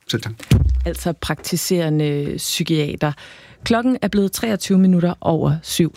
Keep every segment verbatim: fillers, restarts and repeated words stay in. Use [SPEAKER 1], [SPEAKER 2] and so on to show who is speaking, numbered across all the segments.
[SPEAKER 1] Selv tak.
[SPEAKER 2] Altså praktiserende psykiater. Klokken er blevet treogtyve minutter over syv.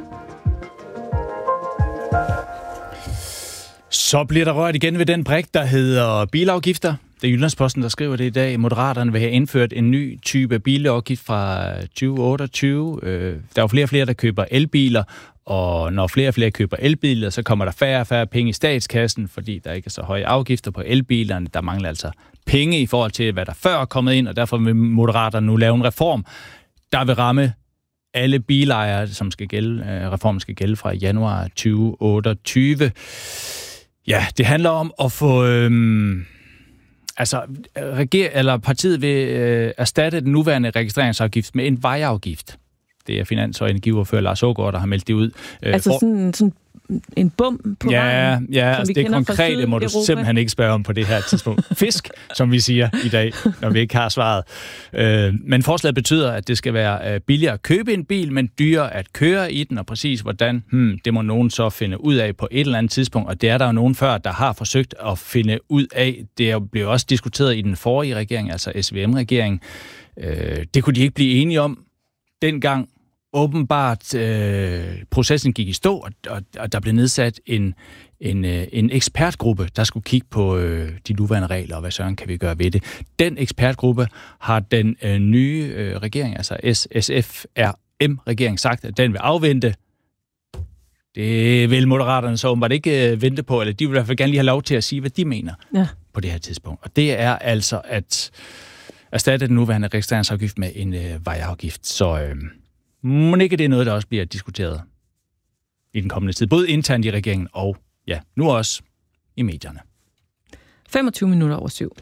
[SPEAKER 3] Så bliver der rørt igen ved den brik, der hedder bilafgifter. Det er Jyllandsposten, der skriver det i dag. Moderaterne vil have indført en ny type bilafgift fra tyve otteogtyve. Der er jo flere og flere, der køber elbiler, og når flere og flere køber elbiler, så kommer der færre og færre penge i statskassen, fordi der ikke er så høje afgifter på elbilerne. Der mangler altså penge i forhold til, hvad der før er kommet ind, og derfor vil Moderaterne nu lave en reform, der vil ramme alle bilejere, som skal gælde, reformen skal gælde fra januar tyve otteogtyve. Ja, det handler om at få... Øhm, altså, reger, eller partiet vil øh, erstatte den nuværende registreringsafgift med en vejafgift. Det er finans- og energiordfører Lars Aagaard, der har meldt det ud.
[SPEAKER 2] Altså for... sådan, sådan en bum på
[SPEAKER 3] ja,
[SPEAKER 2] vejen?
[SPEAKER 3] Ja, altså det konkrete må du simpelthen ikke spørge om på det her tidspunkt. Fisk, som vi siger i dag, når vi ikke har svaret. Øh, men forslaget betyder, at det skal være billigere at købe en bil, men dyrere at køre i den, og præcis hvordan, hmm, det må nogen så finde ud af på et eller andet tidspunkt, og det er der jo nogen før, der har forsøgt at finde ud af. Det blev også diskuteret i den forrige regering, altså S V M-regeringen. Øh, det kunne de ikke blive enige om dengang. Åbenbart, øh, processen gik i stå, og, og, og der blev nedsat en, en, øh, en ekspertgruppe, der skulle kigge på øh, de nuværende regler, og hvad søren kan vi gøre ved det. Den ekspertgruppe har den øh, nye øh, regering, altså S F R M-regering, sagt, at den vil afvente. Det vil Moderaterne så åbenbart ikke øh, vente på, eller de vil i hvert fald gerne lige have lov til at sige, hvad de mener ja. på det her tidspunkt. Og det er altså at erstatte den nuværende registreringsafgift med en øh, vejafgift. Så... Øh, Men ikke det er noget, der også bliver diskuteret i den kommende tid. Både internt i regeringen og, ja, nu også i medierne.
[SPEAKER 2] femogtyve minutter over syv.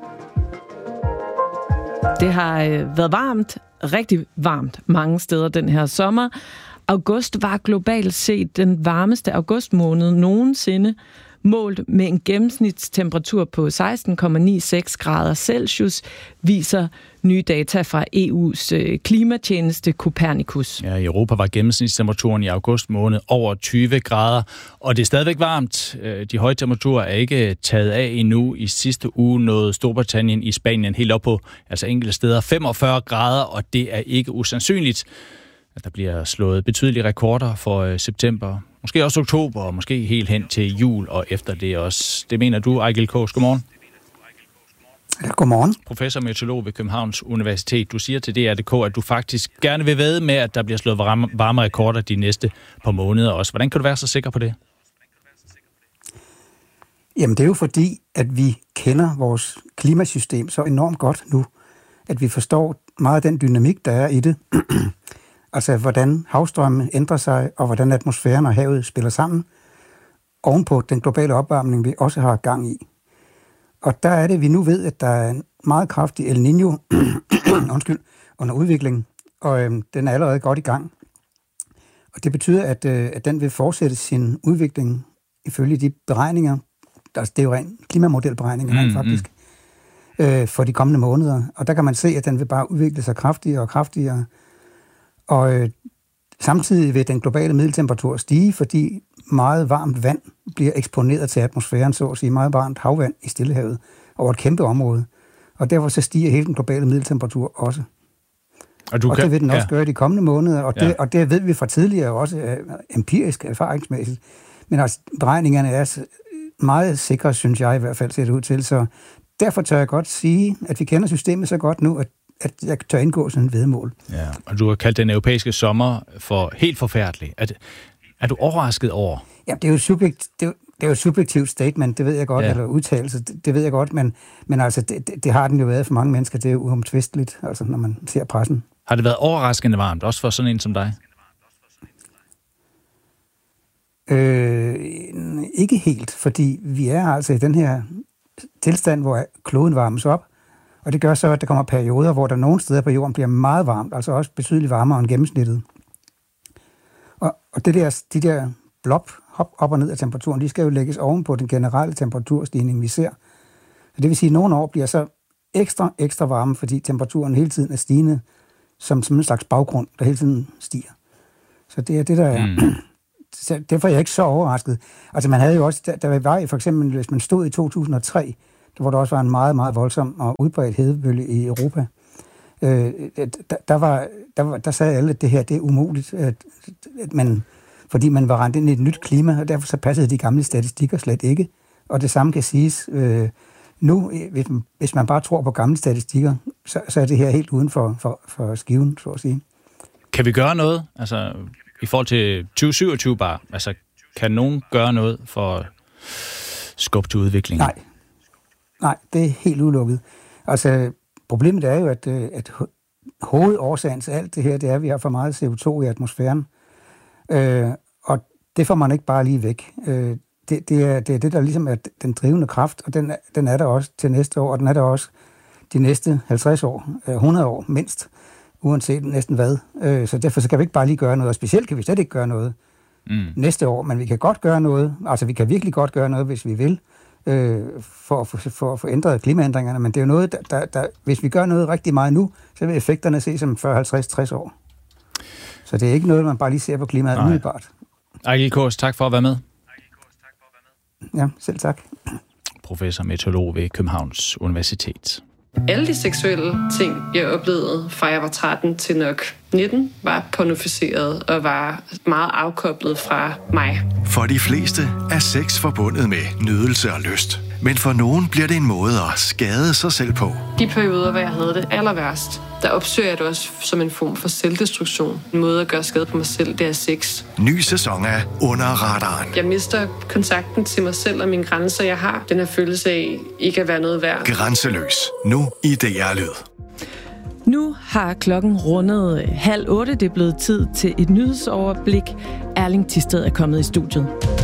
[SPEAKER 2] Det har øh, været varmt, rigtig varmt mange steder den her sommer. August var globalt set den varmeste augustmåned nogensinde, målt med en gennemsnitstemperatur på seksten komma nioghalvtreds grader Celsius, viser nye data fra E U's klimatjeneste Copernicus.
[SPEAKER 3] Ja, i Europa var gennemsnitstemperaturen i august måned over tyve grader, og det er stadigvæk varmt. De høje temperaturer er ikke taget af endnu. I sidste uge nåede Storbritannien i Spanien helt op på, altså enkelte steder, femogfyrre grader, og det er ikke usandsynligt, at der bliver slået betydelige rekorder for september. Måske også oktober, og måske helt hen til jul, og efter det også. Det mener du, Ejgil Kaas. Godmorgen.
[SPEAKER 1] Ja, godmorgen.
[SPEAKER 3] Professor meteorolog ved Københavns Universitet. Du siger til D R punktum d k, at du faktisk gerne vil vædde med, at der bliver slået varme, varme rekorder de næste par måneder også. Hvordan kan du være så sikker på det?
[SPEAKER 1] Jamen, det er jo fordi, at vi kender vores klimasystem så enormt godt nu, at vi forstår meget af den dynamik, der er i det. Altså, hvordan havstrømmen ændrer sig, og hvordan atmosfæren og havet spiller sammen, ovenpå den globale opvarmning, vi også har gang i. Og der er det, vi nu ved, at der er en meget kraftig El Niño undskyld, under udvikling, og øhm, den er allerede godt i gang. Og det betyder, at, øh, at den vil fortsætte sin udvikling ifølge de beregninger, der, det er jo rent klimamodelberegninger mm, faktisk, mm. Øh, for de kommende måneder. Og der kan man se, at den vil bare udvikle sig kraftigere og kraftigere. Og øh, samtidig vil den globale middeltemperatur stige, fordi meget varmt vand bliver eksponeret til atmosfæren, så at sige meget varmt havvand i Stillehavet over et kæmpe område. Og derfor så stiger hele den globale middeltemperatur også. Og, du og kan, det vil den også ja. gøre i de kommende måneder, og det, ja. og det ved vi fra tidligere også uh, empirisk erfaringsmæssigt. Men altså, beregningerne er meget sikre, synes jeg i hvert fald, ser det ud til. Så derfor tør jeg godt sige, at vi kender systemet så godt nu, at at jeg tør indgå sådan et væddemål.
[SPEAKER 3] Ja, og du har kaldt den europæiske sommer for helt forfærdelig. Er, det, er du overrasket over?
[SPEAKER 1] Ja, det er jo subjekt, det er, det er jo et subjektivt statement, det ved jeg godt, ja. eller udtalelse, det, det ved jeg godt, men, men altså, det, det, det har den jo været for mange mennesker, det er jo uomtvisteligt, altså, når man ser pressen.
[SPEAKER 3] Har det været overraskende varmt, også for sådan en som dig?
[SPEAKER 1] Øh, ikke helt, fordi vi er altså i den her tilstand, hvor kloden varmes op, og det gør så, at der kommer perioder, hvor der nogle steder på jorden bliver meget varmt, altså også betydeligt varmere end gennemsnittet. Og, og det der, de der blop, hop op og ned af temperaturen, de skal jo lægges oven på den generelle temperaturstigning, vi ser. Og det vil sige, at nogle år bliver så ekstra, ekstra varme, fordi temperaturen hele tiden er stigende, som, som en slags baggrund, der hele tiden stiger. Så det er det, der er. Mm. Så derfor er jeg ikke så overrasket. Altså man havde jo også, der, der var for eksempel, hvis man stod i to tusind og tre, hvor der også var en meget, meget voldsom og udbredt hedebølge i Europa. Øh, der, der, var, der, var, der sagde alle, at det her det er umuligt, at, at man, fordi man var rendt ind i et nyt klima, og derfor så passede de gamle statistikker slet ikke. Og det samme kan siges øh, nu, hvis, hvis man bare tror på gamle statistikker, så, så er det her helt uden for, for, for skiven, så at sige.
[SPEAKER 3] Kan vi gøre noget, altså i forhold til tyve syvogtyve bare? Altså, kan nogen gøre noget for at skubbe til udviklingen?
[SPEAKER 1] Nej. Nej, det er helt udelukket. Altså, problemet er jo, at, at hovedårsagen til alt det her, det er, at vi har for meget C O to i atmosfæren. Øh, og det får man ikke bare lige væk. Øh, det, det, er, det er det, der ligesom er den drivende kraft, og den, den er der også til næste år, og den er der også de næste halvtreds år, hundrede år mindst, uanset næsten hvad. Øh, så derfor så kan vi ikke bare lige gøre noget, og specielt kan vi slet ikke gøre noget mm. næste år, men vi kan godt gøre noget, altså vi kan virkelig godt gøre noget, hvis vi vil, øh, for, for, for at få ændret klimaændringerne, men det er jo noget, der, der, der, hvis vi gør noget rigtig meget nu, så vil effekterne se som fyrre, halvtreds, tres år. Så det er ikke noget, man bare lige ser på klimaet umiddelbart.
[SPEAKER 3] Ejgil Kaas, tak for at være med.
[SPEAKER 1] Ja, selv tak.
[SPEAKER 3] Professor meteorolog ved Københavns Universitet.
[SPEAKER 4] Alle de seksuelle ting, jeg oplevede fra jeg var tretten til nok nitten, var pornoficeret og var meget afkoblet fra mig.
[SPEAKER 5] For de fleste er sex forbundet med nydelse og lyst. Men for nogen bliver det en måde at skade sig selv på.
[SPEAKER 4] De perioder, hvor jeg havde det aller værst, der opsøger jeg det også som en form for selvdestruktion. En måde at gøre skade på mig selv, det er sex.
[SPEAKER 5] Ny sæson af Under Radaren.
[SPEAKER 4] Jeg mister kontakten til mig selv og mine grænser, jeg har. Den her følelse af ikke at være noget værd.
[SPEAKER 5] Grænseløs. Nu i D R Lyd.
[SPEAKER 2] Nu har klokken rundet halv otte. Det er blevet tid til et nyhedsoverblik. Erling Thisted er kommet i studiet.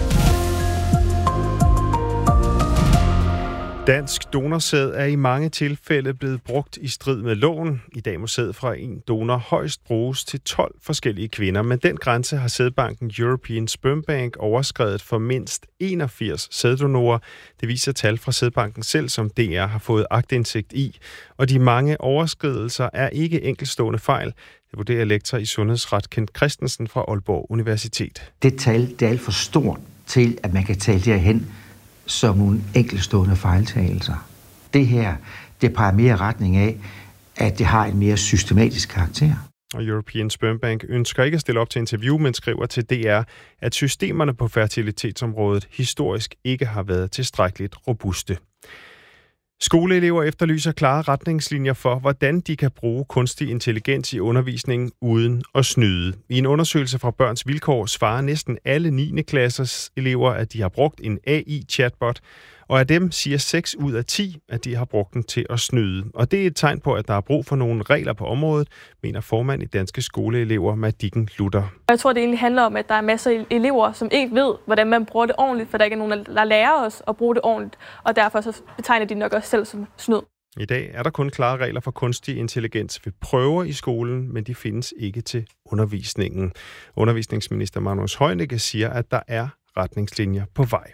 [SPEAKER 6] Dansk donorsæd er i mange tilfælde blevet brugt i strid med loven. I dag må sæd fra en donor højst bruges til tolv forskellige kvinder, men den grænse har sædbanken European Sperm Bank overskredet for mindst enogfirs sæddonorer. Det viser tal fra sædbanken selv, som D R har fået aktindsigt i. Og de mange overskridelser er ikke enkeltstående fejl. Det vurderer lektor i sundhedsret Kent Christensen fra Aalborg Universitet.
[SPEAKER 7] Det tal det er alt for stort til, at man kan tale derhen som nogle enkeltstående fejltagelser. Det her, det peger mere i retning af, at det har en mere systematisk karakter.
[SPEAKER 6] Og European Sperm Bank ønsker ikke at stille op til interview, men skriver til D R, at systemerne på fertilitetsområdet historisk ikke har været tilstrækkeligt robuste. Skoleelever efterlyser klare retningslinjer for, hvordan de kan bruge kunstig intelligens i undervisningen uden at snyde. I en undersøgelse fra Børns Vilkår svarer næsten alle niende klassers elever, at de har brugt en A I-chatbot, og af dem siger seks ud af ti, at de har brugt den til at snyde. Og det er et tegn på, at der er brug for nogle regler på området, mener formand i Danske Skoleelever Madicken Luther.
[SPEAKER 8] Jeg tror, det egentlig handler om, at der er masser af elever, som ikke ved, hvordan man bruger det ordentligt, for der ikke er nogen, der lærer os at bruge det ordentligt, og derfor så betegner de nok også selv som snyd.
[SPEAKER 6] I dag er der kun klare regler for kunstig intelligens ved prøver i skolen, men de findes ikke til undervisningen. Undervisningsminister Magnus Heunicke siger, at der er retningslinjer på vej.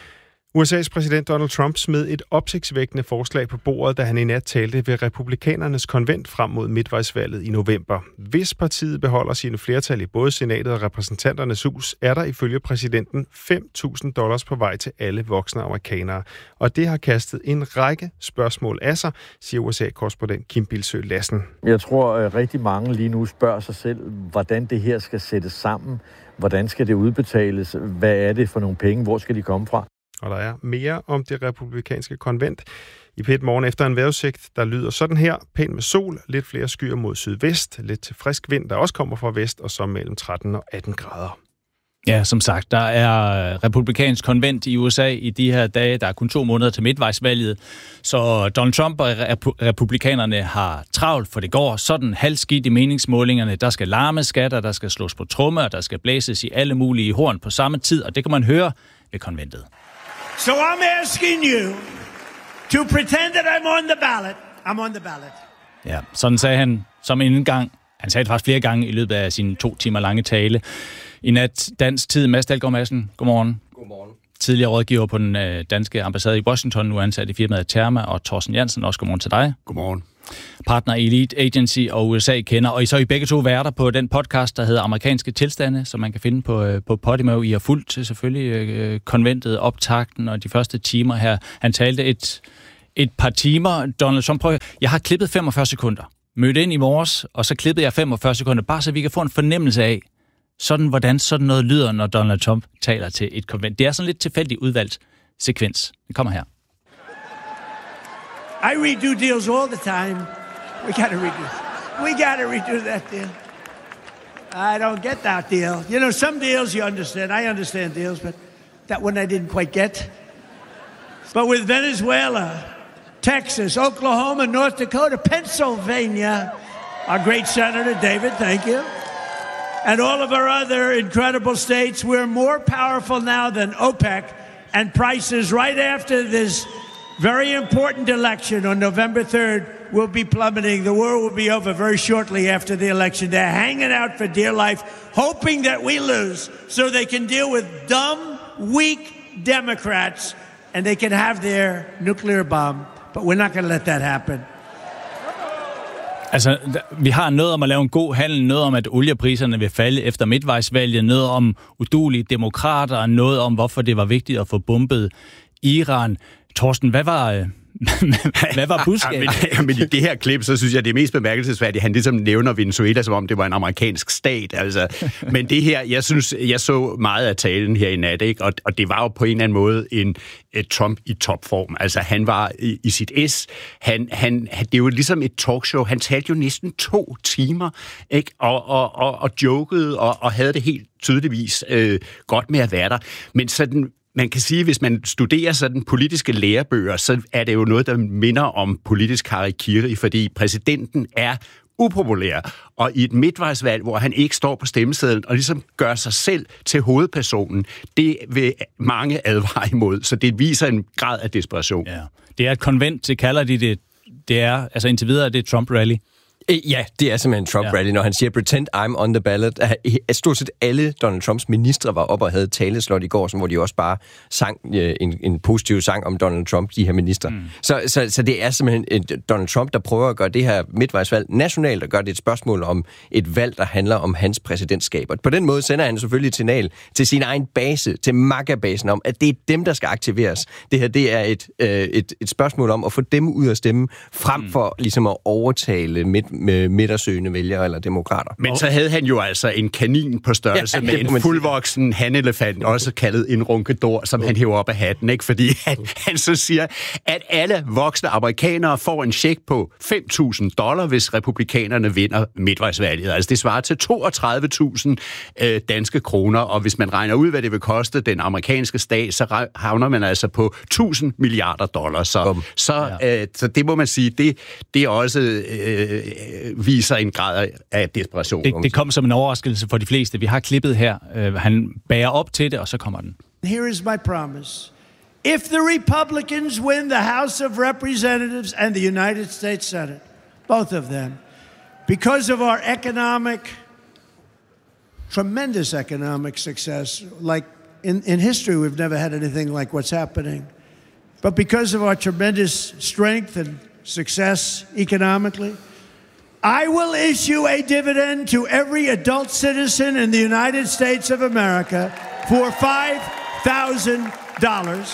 [SPEAKER 6] U S A's præsident Donald Trump smed et opsigtsvækkende forslag på bordet, da han i nat talte ved republikanernes konvent frem mod midtvejsvalget i november. Hvis partiet beholder sine flertal i både senatet og repræsentanternes hus, er der ifølge præsidenten fem tusind dollars på vej til alle voksne amerikanere. Og det har kastet en række spørgsmål af sig, siger U S A-korrespondent Kim Bilsøe Lassen.
[SPEAKER 9] Jeg tror, at rigtig mange lige nu spørger sig selv, hvordan det her skal sættes sammen. Hvordan skal det udbetales? Hvad er det for nogle penge? Hvor skal de komme fra?
[SPEAKER 6] Og der er mere om det republikanske konvent i P et Morgen efter en vejrudsigt, der lyder sådan her. Pænt med sol, lidt flere skyer mod sydvest, lidt til frisk vind, der også kommer fra vest, og så mellem tretten og atten grader.
[SPEAKER 3] Ja, som sagt, der er republikansk konvent i U S A i de her dage. Der er kun to måneder til midtvejsvalget, så Donald Trump og republikanerne har travlt, for det går sådan halvskidt i meningsmålingerne. Der skal larmes skatter, der skal slås på trommer, der skal blæses i alle mulige horn på samme tid, og det kan man høre ved konventet.
[SPEAKER 10] So I'm asking you to pretend that I'm on the ballot. I'm on the ballot.
[SPEAKER 3] Ja, sådan sagde han som en gang. Han sagde det faktisk flere gange i løbet af sin to timer lange tale. I nat dansk tid, Mads Dalgaard Madsen, godmorgen.
[SPEAKER 11] Godmorgen.
[SPEAKER 3] Tidligere rådgiver på den øh, danske ambassade i Washington, nu ansat i firmaet Therma, og Thorsten Jansen, også godmorgen til dig.
[SPEAKER 11] Godmorgen.
[SPEAKER 3] Partner i Elite Agency og U S A kender, og I så er I begge to værter på den podcast, der hedder Amerikanske Tilstande, som man kan finde på, øh, på Podimo. I har fulgt selvfølgelig øh, konventet, optakten og de første timer her. Han talte et, et par timer. Donald Trump, prøv, jeg har klippet femogfyrre sekunder. Mødte ind i morges, og så klippede jeg femogfyrre sekunder, bare så vi kan få en fornemmelse af, sådan hvordan sådan noget lyder, når Donald Trump taler til et konvent. Det er sådan lidt tilfældigt udvalgt sekvens. Den kommer her.
[SPEAKER 10] I redo deals all the time. We gotta redo. We gotta redo that deal. I don't get that deal. You know, some deals you understand. I understand deals, but that one I didn't quite get. But with Venezuela, Texas, Oklahoma, North Dakota, Pennsylvania, our great Senator David, thank you, and all of our other incredible states, we're more powerful now than OPEC, and prices right after this very important election on November third will be plummeting. The war will be over very shortly after the election. They're hanging out for dear life, hoping that we lose so they can deal with dumb, weak Democrats and they can have their nuclear bomb. But we're not going to let that happen.
[SPEAKER 3] Altså, vi har noget om at lave en god handel, noget om, at oliepriserne vil falde efter midtvejsvalget, noget om uduelige demokrater, og noget om, hvorfor det var vigtigt at få bombet Iran. Torsten, hvad var... Hvad var budskabet?
[SPEAKER 11] Ja, men, men i det her klip, så synes jeg, det er mest bemærkelsesværdigt, han ligesom nævner Venezuela, som om det var en amerikansk stat. Altså. Men det her, jeg synes, jeg så meget af talen her i nat, ikke? Og, og det var jo på en eller anden måde en et Trump i topform. Altså, han var i, i sit S. Han, han, det er jo ligesom et talkshow. Han talte jo næsten to timer, ikke? Og, og, og, og jokede, og, og havde det helt tydeligvis øh, godt med at være der. Men sådan... Man kan sige, at hvis man studerer sådan politiske lærebøger, så er det jo noget, der minder om politisk harakiri, fordi præsidenten er upopulær. Og i et midtvejsvalg, hvor han ikke står på stemmesedlen og ligesom gør sig selv til hovedpersonen, det vil mange advare imod. Så det viser en grad af desperation.
[SPEAKER 3] Ja. Det er et konvent, det kalder de det. Det er, altså indtil videre, det er Trump-rally.
[SPEAKER 12] Ja, det er simpelthen Trump-rally. Ja. Når han siger, pretend I'm on the ballot. Stort set alle Donald Trumps ministre var oppe og havde taleslot i går, hvor de også bare sang en, en positiv sang om Donald Trump, de her ministre. Mm. Så, så, så det er simpelthen et Donald Trump, der prøver at gøre det her midtvejsvalg nationalt, og gør det et spørgsmål om et valg, der handler om hans præsidentskab. Og på den måde sender han selvfølgelig et signal til sin egen base, til MAGA-basen, om at det er dem, der skal aktiveres. Det her, det er et, øh, et, et spørgsmål om at få dem ud at stemme, frem for mm. ligesom at overtale midt med midtersøgende vælgere eller demokrater.
[SPEAKER 11] Men så havde han jo altså en kanin på størrelse ja, med en fuldvoksen hanelefant, også kaldet en runkedor, som han hæver op af hatten, ikke? Fordi han, han så siger, at alle voksne amerikanere får en check på fem tusind dollar, hvis republikanerne vinder midtvejsvalget. Altså det svarer til toogtredive tusind øh, danske kroner, og hvis man regner ud, hvad det vil koste den amerikanske stat, så havner man altså på tusind milliarder dollars. Så, så, øh, så det må man sige, det, det er også... Øh, viser en grad af desperation.
[SPEAKER 3] Det, det kom som en overraskelse for de fleste. Vi har klippet her. Uh, han bærer op til det, og så kommer den.
[SPEAKER 10] Here is my promise. If the Republicans win the House of Representatives and the United States Senate, both of them, because of our economic, tremendous economic success, like in, in history we've never had anything like what's happening, but because of our tremendous strength and success economically, I will issue a dividend to every adult citizen in the United States of America for five thousand dollars.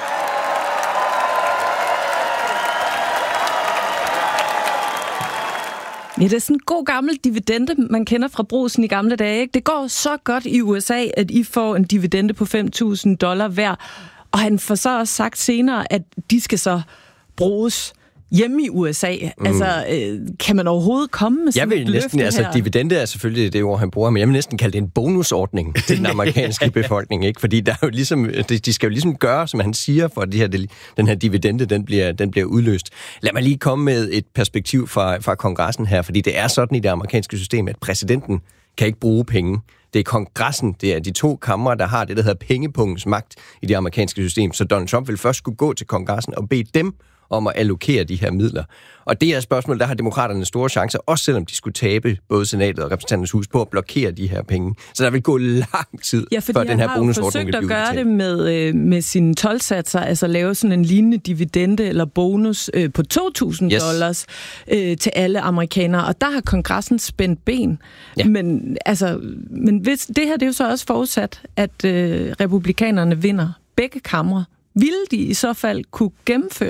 [SPEAKER 2] Ja, det er sådan en god gammel dividende, man kender fra Brugsen i gamle dage. Ikke? Det går så godt i U S A, at I får en dividende på fem tusind dollar hver. Og han får så også sagt senere, at de skal så bruges hjemme i U S A. Mm. Altså, øh, kan man overhovedet komme med sådan
[SPEAKER 12] jeg vil
[SPEAKER 2] et
[SPEAKER 12] næsten,
[SPEAKER 2] løfte
[SPEAKER 12] altså,
[SPEAKER 2] her?
[SPEAKER 12] Dividende er selvfølgelig det ord, han bruger, men jeg vil næsten kalde det en bonusordning til den amerikanske befolkning, ikke? Fordi der er jo ligesom, de skal jo ligesom gøre, som han siger, for at de her, den her dividende, den bliver, den bliver udløst. Lad mig lige komme med et perspektiv fra, fra kongressen her, fordi det er sådan i det amerikanske system, at præsidenten kan ikke bruge penge. Det er kongressen, det er de to kamre, der har det, der hedder pengepungens magt i det amerikanske system. Så Donald Trump vil først skulle gå til kongressen og bede dem om at allokere de her midler. Og det her spørgsmål, der har demokraterne store chancer, også selvom de skulle tabe både senatet og repræsentanternes hus på at blokere de her penge. Så der vil gå lang tid,
[SPEAKER 2] ja,
[SPEAKER 12] før den her bonusordning vil blive
[SPEAKER 2] udbetalt. Ja, fordi han har jo forsøgt at gøre det med, med sine tolvsatser, altså lave sådan en lignende dividende eller bonus øh, på to tusind yes. dollars øh, til alle amerikanere. Og der har kongressen spændt ben. Ja. Men, altså, men hvis, det her det er jo så også forudsat, at øh, republikanerne vinder begge kamre. Ville de i så fald kunne gennemføre det?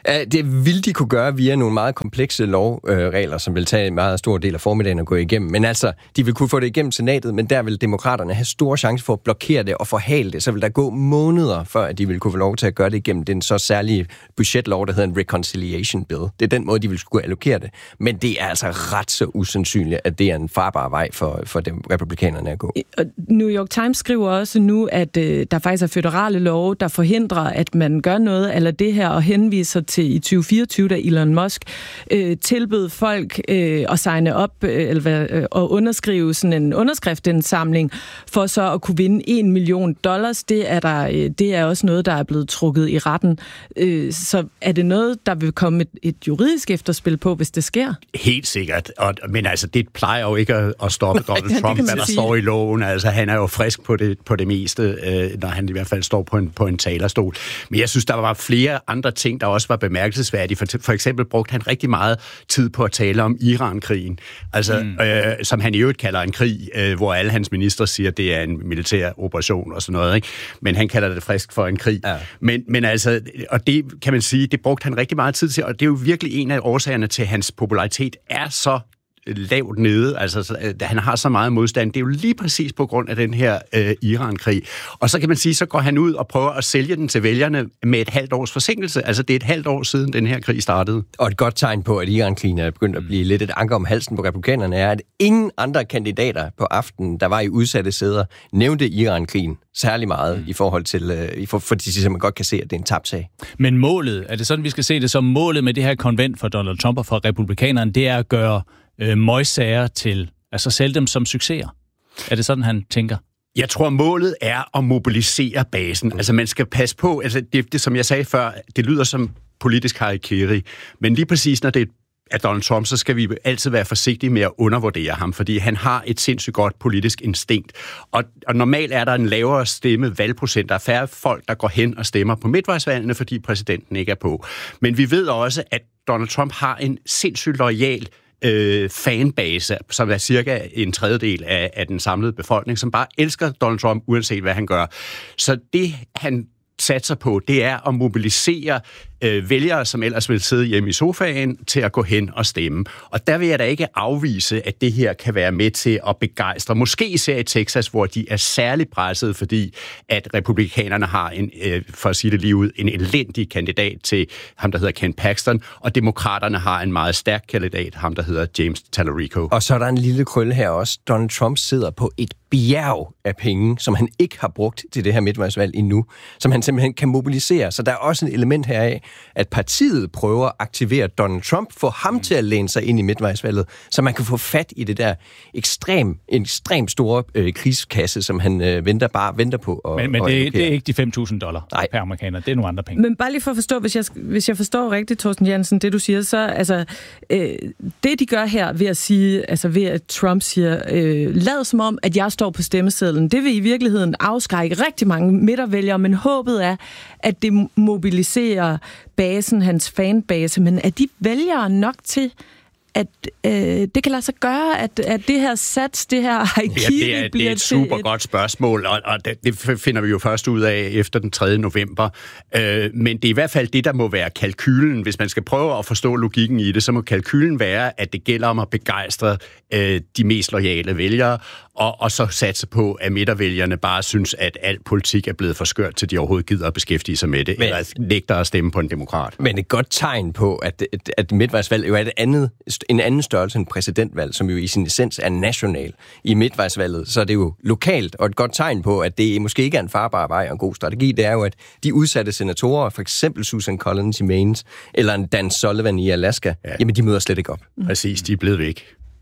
[SPEAKER 12] Det ville de kunne gøre via nogle meget komplekse lovregler, som vil tage en meget stor del af formiddagen at gå igennem. Men altså, de vil kunne få det igennem senatet, men der vil demokraterne have store chance for at blokere det og forhale det. Så vil der gå måneder, før at de vil kunne få lov til at gøre det igennem den så særlige budgetlov, der hedder en reconciliation bill. Det er den måde, de vil skulle allokere det. Men det er altså ret så usandsynligt, at det er en farbar vej for, for dem, republikanerne at gå.
[SPEAKER 2] New York Times skriver også nu, at øh, der faktisk er føderale love, der forhindrer, at man gør noget eller det her, og henviser til i tyve fireogtyve, da Elon Musk øh, tilbød folk øh, at signe op øh, eller, øh, og underskrive sådan en underskriftindsamling for så at kunne vinde en million dollars. Det er, der, øh, det er også noget, der er blevet trukket i retten. Øh, så er det noget, der vil komme et, et juridisk efterspil på, hvis det sker?
[SPEAKER 11] Helt sikkert. Og, men altså, det plejer jo ikke at, at stoppe Donald Trump, hvad der sige. står i loven. Altså, han er jo frisk på det, på det meste, øh, når han i hvert fald står på en, på en talerstol. Men jeg synes, der var flere andre ting, der også var bemærkelsesværdige. For, for eksempel brugte han rigtig meget tid på at tale om Iran-krigen. Altså, mm. øh, som han i øvrigt kalder en krig, øh, hvor alle hans ministre siger, at det er en militær operation og sådan noget, ikke? Men han kalder det frisk for en krig. Ja. Men, men altså, og det kan man sige, det brugte han rigtig meget tid til, og det er jo virkelig en af årsagerne til, at hans popularitet er så lavt nede, altså han har så meget modstand. Det er jo lige præcis på grund af den her øh, Iran-krig. Og så kan man sige, så går han ud og prøver at sælge den til vælgerne med et halvt års forsinkelse. Altså det er et halvt år siden, den her krig startede.
[SPEAKER 12] Og et godt tegn på, at Iran-krigen er begyndt at blive lidt et anker om halsen på republikanerne, er, at ingen andre kandidater på aftenen, der var i udsatte sæder, nævnte Iran-krigen særlig meget mm. i forhold til, øh, for, fordi de man godt kan se, at det er en tabt sag.
[SPEAKER 3] Men målet, er det sådan, vi skal se det som målet med det her konvent for Donald Trump og for republikanerne, det er at gøre øh, møgsager til, altså sælge dem som succeser? Er det sådan, han tænker?
[SPEAKER 11] Jeg tror, målet er at mobilisere basen. Altså, man skal passe på, altså, det, det som jeg sagde før, det lyder som politisk harikiri, men lige præcis, når det er at Donald Trump, så skal vi altid være forsigtige med at undervurdere ham, fordi han har et sindssygt godt politisk instinkt. Og, og normalt er der en lavere stemme valgprocent. Der er færre folk, der går hen og stemmer på midtvejsvalgene, fordi præsidenten ikke er på. Men vi ved også, at Donald Trump har en sindssygt loyal øh, fanbase, som er cirka en tredjedel af, af den samlede befolkning, som bare elsker Donald Trump, uanset hvad han gør. Så det, han satser på, det er at mobilisere øh, vælgere, som ellers vil sidde hjemme i sofaen, til at gå hen og stemme. Og der vil jeg da ikke afvise, at det her kan være med til at begejstre. Måske især i Texas, hvor de er særligt presset, fordi at republikanerne har, en, øh, for at sige det lige ud, en elendig kandidat til ham, der hedder Ken Paxton, og demokraterne har en meget stærk kandidat, ham, der hedder James Tallarico.
[SPEAKER 12] Og så er der en lille krølle her også. Donald Trump sidder på et bjerg af penge, som han ikke har brugt til det her midtvejsvalg endnu, som han simpelthen kan mobilisere. Så der er også et element her af, at partiet prøver at aktivere Donald Trump, få ham mm. til at læne sig ind i midtvejsvalget, så man kan få fat i det der ekstrem, ekstremt store øh, krigskasse, som han øh, venter bare venter på. At,
[SPEAKER 3] men men det, det er ikke de fem tusind dollar Nej. per amerikaner, det er nogle andre penge.
[SPEAKER 2] Men bare lige for at forstå, hvis jeg, hvis jeg forstår rigtigt, Torsten Jensen, det du siger, så altså, øh, det de gør her ved at sige, altså ved at Trump siger, øh, lad som om, at jeg står på stemmesedlen, det vil i virkeligheden afskrække rigtig mange midtervælgere, men håbet er, at det mobiliserer basen, hans fanbase, men er de vælgere nok til, at øh, det kan lade sig gøre, at, at det her sats, det her harikiri
[SPEAKER 11] ja, det er, det er et super et... godt spørgsmål, og, og det, det finder vi jo først ud af efter den tredje november. Øh, men det er i hvert fald det, der må være kalkylen. Hvis man skal prøve at forstå logikken i det, så må kalkylen være, at det gælder om at begejstre øh, de mest loyale vælgere, og, og så satse på, at midtervælgerne bare synes, at al politik er blevet for skørt, til de overhovedet gider at beskæftige sig med det, men, eller nægter at stemme på en demokrat.
[SPEAKER 12] Men et godt tegn på, at, at, at midtvejsvalg jo er et andet, en anden størrelse end præsidentvalg, som jo i sin essens er national. I midtvejsvalget, så er det jo lokalt, og et godt tegn på, at det måske ikke er en farbar vej og en god strategi, det er jo, at de udsatte senatorer, for eksempel Susan Collins i Maine, eller en Dan Sullivan i Alaska, ja. jamen de møder slet ikke op.
[SPEAKER 11] Mm. Præcis, de er blevet væk.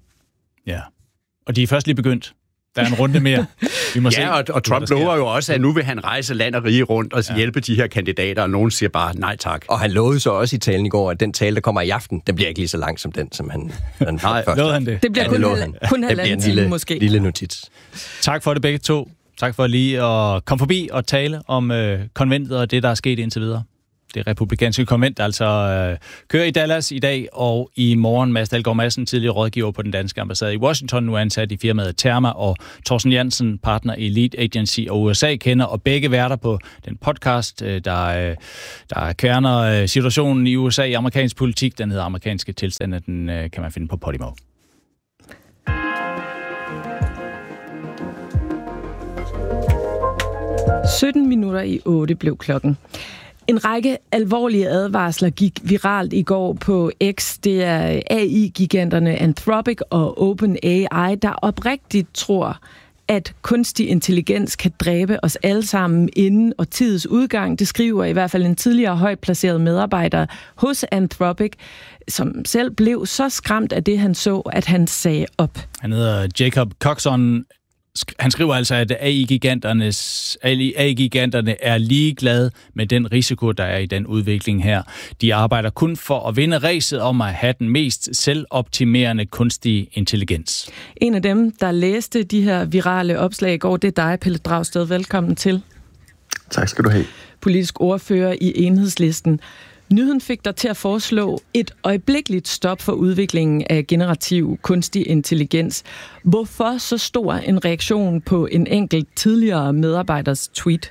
[SPEAKER 3] Ja, og de er først lige begyndt. Der er en runde mere. Vi må
[SPEAKER 11] ja, se, og, og Trump lover jo også, at nu vil han rejse land og rige rundt og ja. hjælpe de her kandidater, og nogen siger bare nej tak.
[SPEAKER 12] Og han lovede så også i talen i går, at den tale, der kommer i aften, den bliver ikke lige så lang som den, som han... han
[SPEAKER 3] nej, lovede han det?
[SPEAKER 2] Det bliver ja, kun, det han. kun halvanden time
[SPEAKER 12] lille,
[SPEAKER 2] måske.
[SPEAKER 12] Lille notits.
[SPEAKER 3] Tak for det begge to. Tak for lige at komme forbi og tale om øh, konventet og det, der er sket indtil videre. det republikanske konvent altså øh, kører i Dallas i dag, og i morgen Mads Dalgaard Madsen, tidligere rådgiver på den danske ambassade i Washington, nu ansat i firmaet Therma, og Thorsten Jansen, partner i Lead Agency og U S A-kender, og begge værter på den podcast, øh, der, øh, der kerner øh, situationen i U S A i amerikansk politik. Den hedder Amerikanske Tilstande, den øh, kan man finde på Podimo.
[SPEAKER 2] sytten minutter i otte blev klokken. En række alvorlige advarsler gik viralt i går på X. Det er A I-giganterne Anthropic og OpenAI, der oprigtigt tror, at kunstig intelligens kan dræbe os alle sammen inden årtiets udgang. Det skriver i hvert fald en tidligere højt placeret medarbejder hos Anthropic, som selv blev så skræmt af det, han så, at han sagde op.
[SPEAKER 3] Han hedder Jacob Coxon. Han skriver altså, at A I-giganternes, A I-giganterne er ligeglade med den risiko, der er i den udvikling her. De arbejder kun for at vinde ræset om at have den mest selvoptimerende kunstige intelligens.
[SPEAKER 2] En af dem, der læste de her virale opslag i går, det er dig, Pelle Dragsted. Velkommen til.
[SPEAKER 13] Tak skal du have.
[SPEAKER 2] Politisk ordfører i Enhedslisten. Nyheden fik dig til at foreslå et øjeblikkeligt stop for udviklingen af generativ kunstig intelligens. Hvorfor så stor en reaktion på en enkelt tidligere medarbejders tweet?